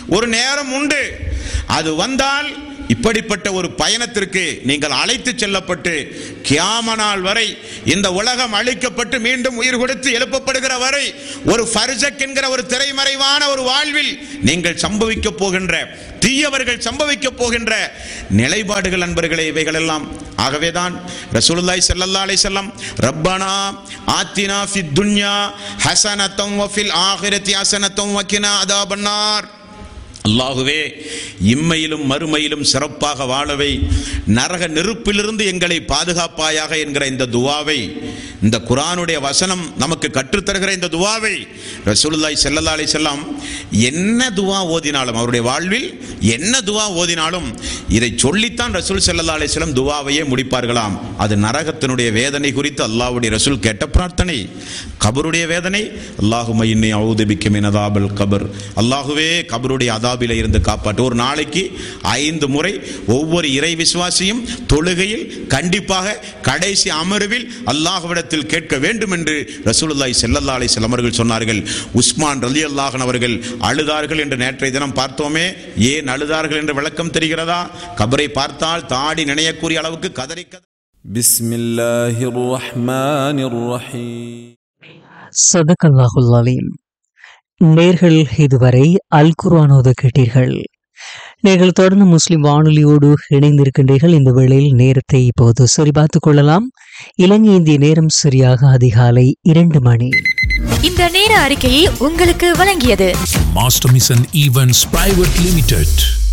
ஒரு நேரம் உண்டு. அது வந்தால் இப்படிப்பட்ட ஒரு பயணத்திற்கு நீங்கள் அழைத்து செல்லப்பட்டு கியாம நாள் வரை இந்த உலகம் அழிக்கப்பட்டு மீண்டும் உயிர் கொடுத்து எழுப்பப்படுகிற வரை ஒரு ஃபர்ஸக் என்கிற ஒரு திரைமறைவான ஒரு வாழ்வில் நீங்கள் சம்பவிக்க போகின்ற தீயவர்கள் சம்பவிக்க போகின்ற நிலைப்பாடுகள் நண்பர்களே இவைகள் எல்லாம். ஆகவேதான் ரசூலுல்லாஹி ஸல்லல்லாஹு அலைஹி வஸல்லம் ரப்பனா ஆத்தினா ஃபித் துன்யா ஹஸனத்தன் வ ஃபில் ஆகிரத்தி ஹஸனத்தன் வ கினா அதாபன்னார். அல்லாஹுவே, இம்மையிலும் மறுமையிலும் சிறப்பாக வாழவை, நரக நெருப்பிலிருந்து எங்களை பாதுகாப்பாயாக என்கிற இந்த துவாவை, இந்த குர்ஆனுடைய வசனம் நமக்கு கற்றுத்தருகிற இந்த துவாவை ரசூலுல்லாஹி ஸல்லல்லாஹு அலைஹி வஸல்லம் என்ன துவா ஓதினாலும், அவருடைய வாழ்வில் என்ன துவா ஓதினாலும் இதை சொல்லித்தான் ரசூல் ஸல்லல்லாஹு அலைஹி வஸல்லம் துவாவையே முடிப்பார்களாம். அது நரகத்தினுடைய வேதனை குறித்து அல்லாஹ்வுடைய ரசூல் கேட்ட பிரார்த்தனை. கபருடைய வேதனை, அல்லாஹும்ம இன்னி அஊது பிக்க மின் அஸாபில் கபர், அல்லாஹுவே கபருடைய அதாபில இருந்து காப்பாற்று. ஒரு நாளைக்கு ஐந்து முறை ஒவ்வொரு இறை விசுவாசியும் தொழுகையில் கண்டிப்பாக கடைசி அமர்வில் அல்லாஹ்விடத்தில் கேட்க வேண்டும் என்று ரசூலுல்லாஹி ஸல்லல்லாஹு அலைஹி வஸல்லம் அவர்கள் சொன்னார்கள். உஸ்மான் ரலியல்லாஹு அன்ஹு அவர்கள் அழுதார்கள் என்று நேற்றைய தினம் பார்த்தோமே. ஏன் அழுதார்கள் என்று விளக்கம் தெரிகிறதா? கபரை பார்த்தால் தாடி நினையக்கூடிய அளவுக்கு கதறி பிஸ்மில்லாஹிர் ரஹ்மானிர் ரஹீம். ஸதகல்லாஹுல் அலீம். நேர்கள் இதுவரை அல் குர்ஆனோது கேட்டீர்கள். நீங்கள் தொடர்ந்து முஸ்லிம் வானொலியோடு இணைந்திருக்கின்றீர்கள். இந்த வேளையில் நேரத்தை இப்போது சரிபார்த்துக் கொள்ளலாம். இலங்கை இந்திய நேரம் சரியாக அதிகாலை இரண்டு மணி. இந்த நேர அறிக்கையை உங்களுக்கு வழங்கியது master mission events private limited.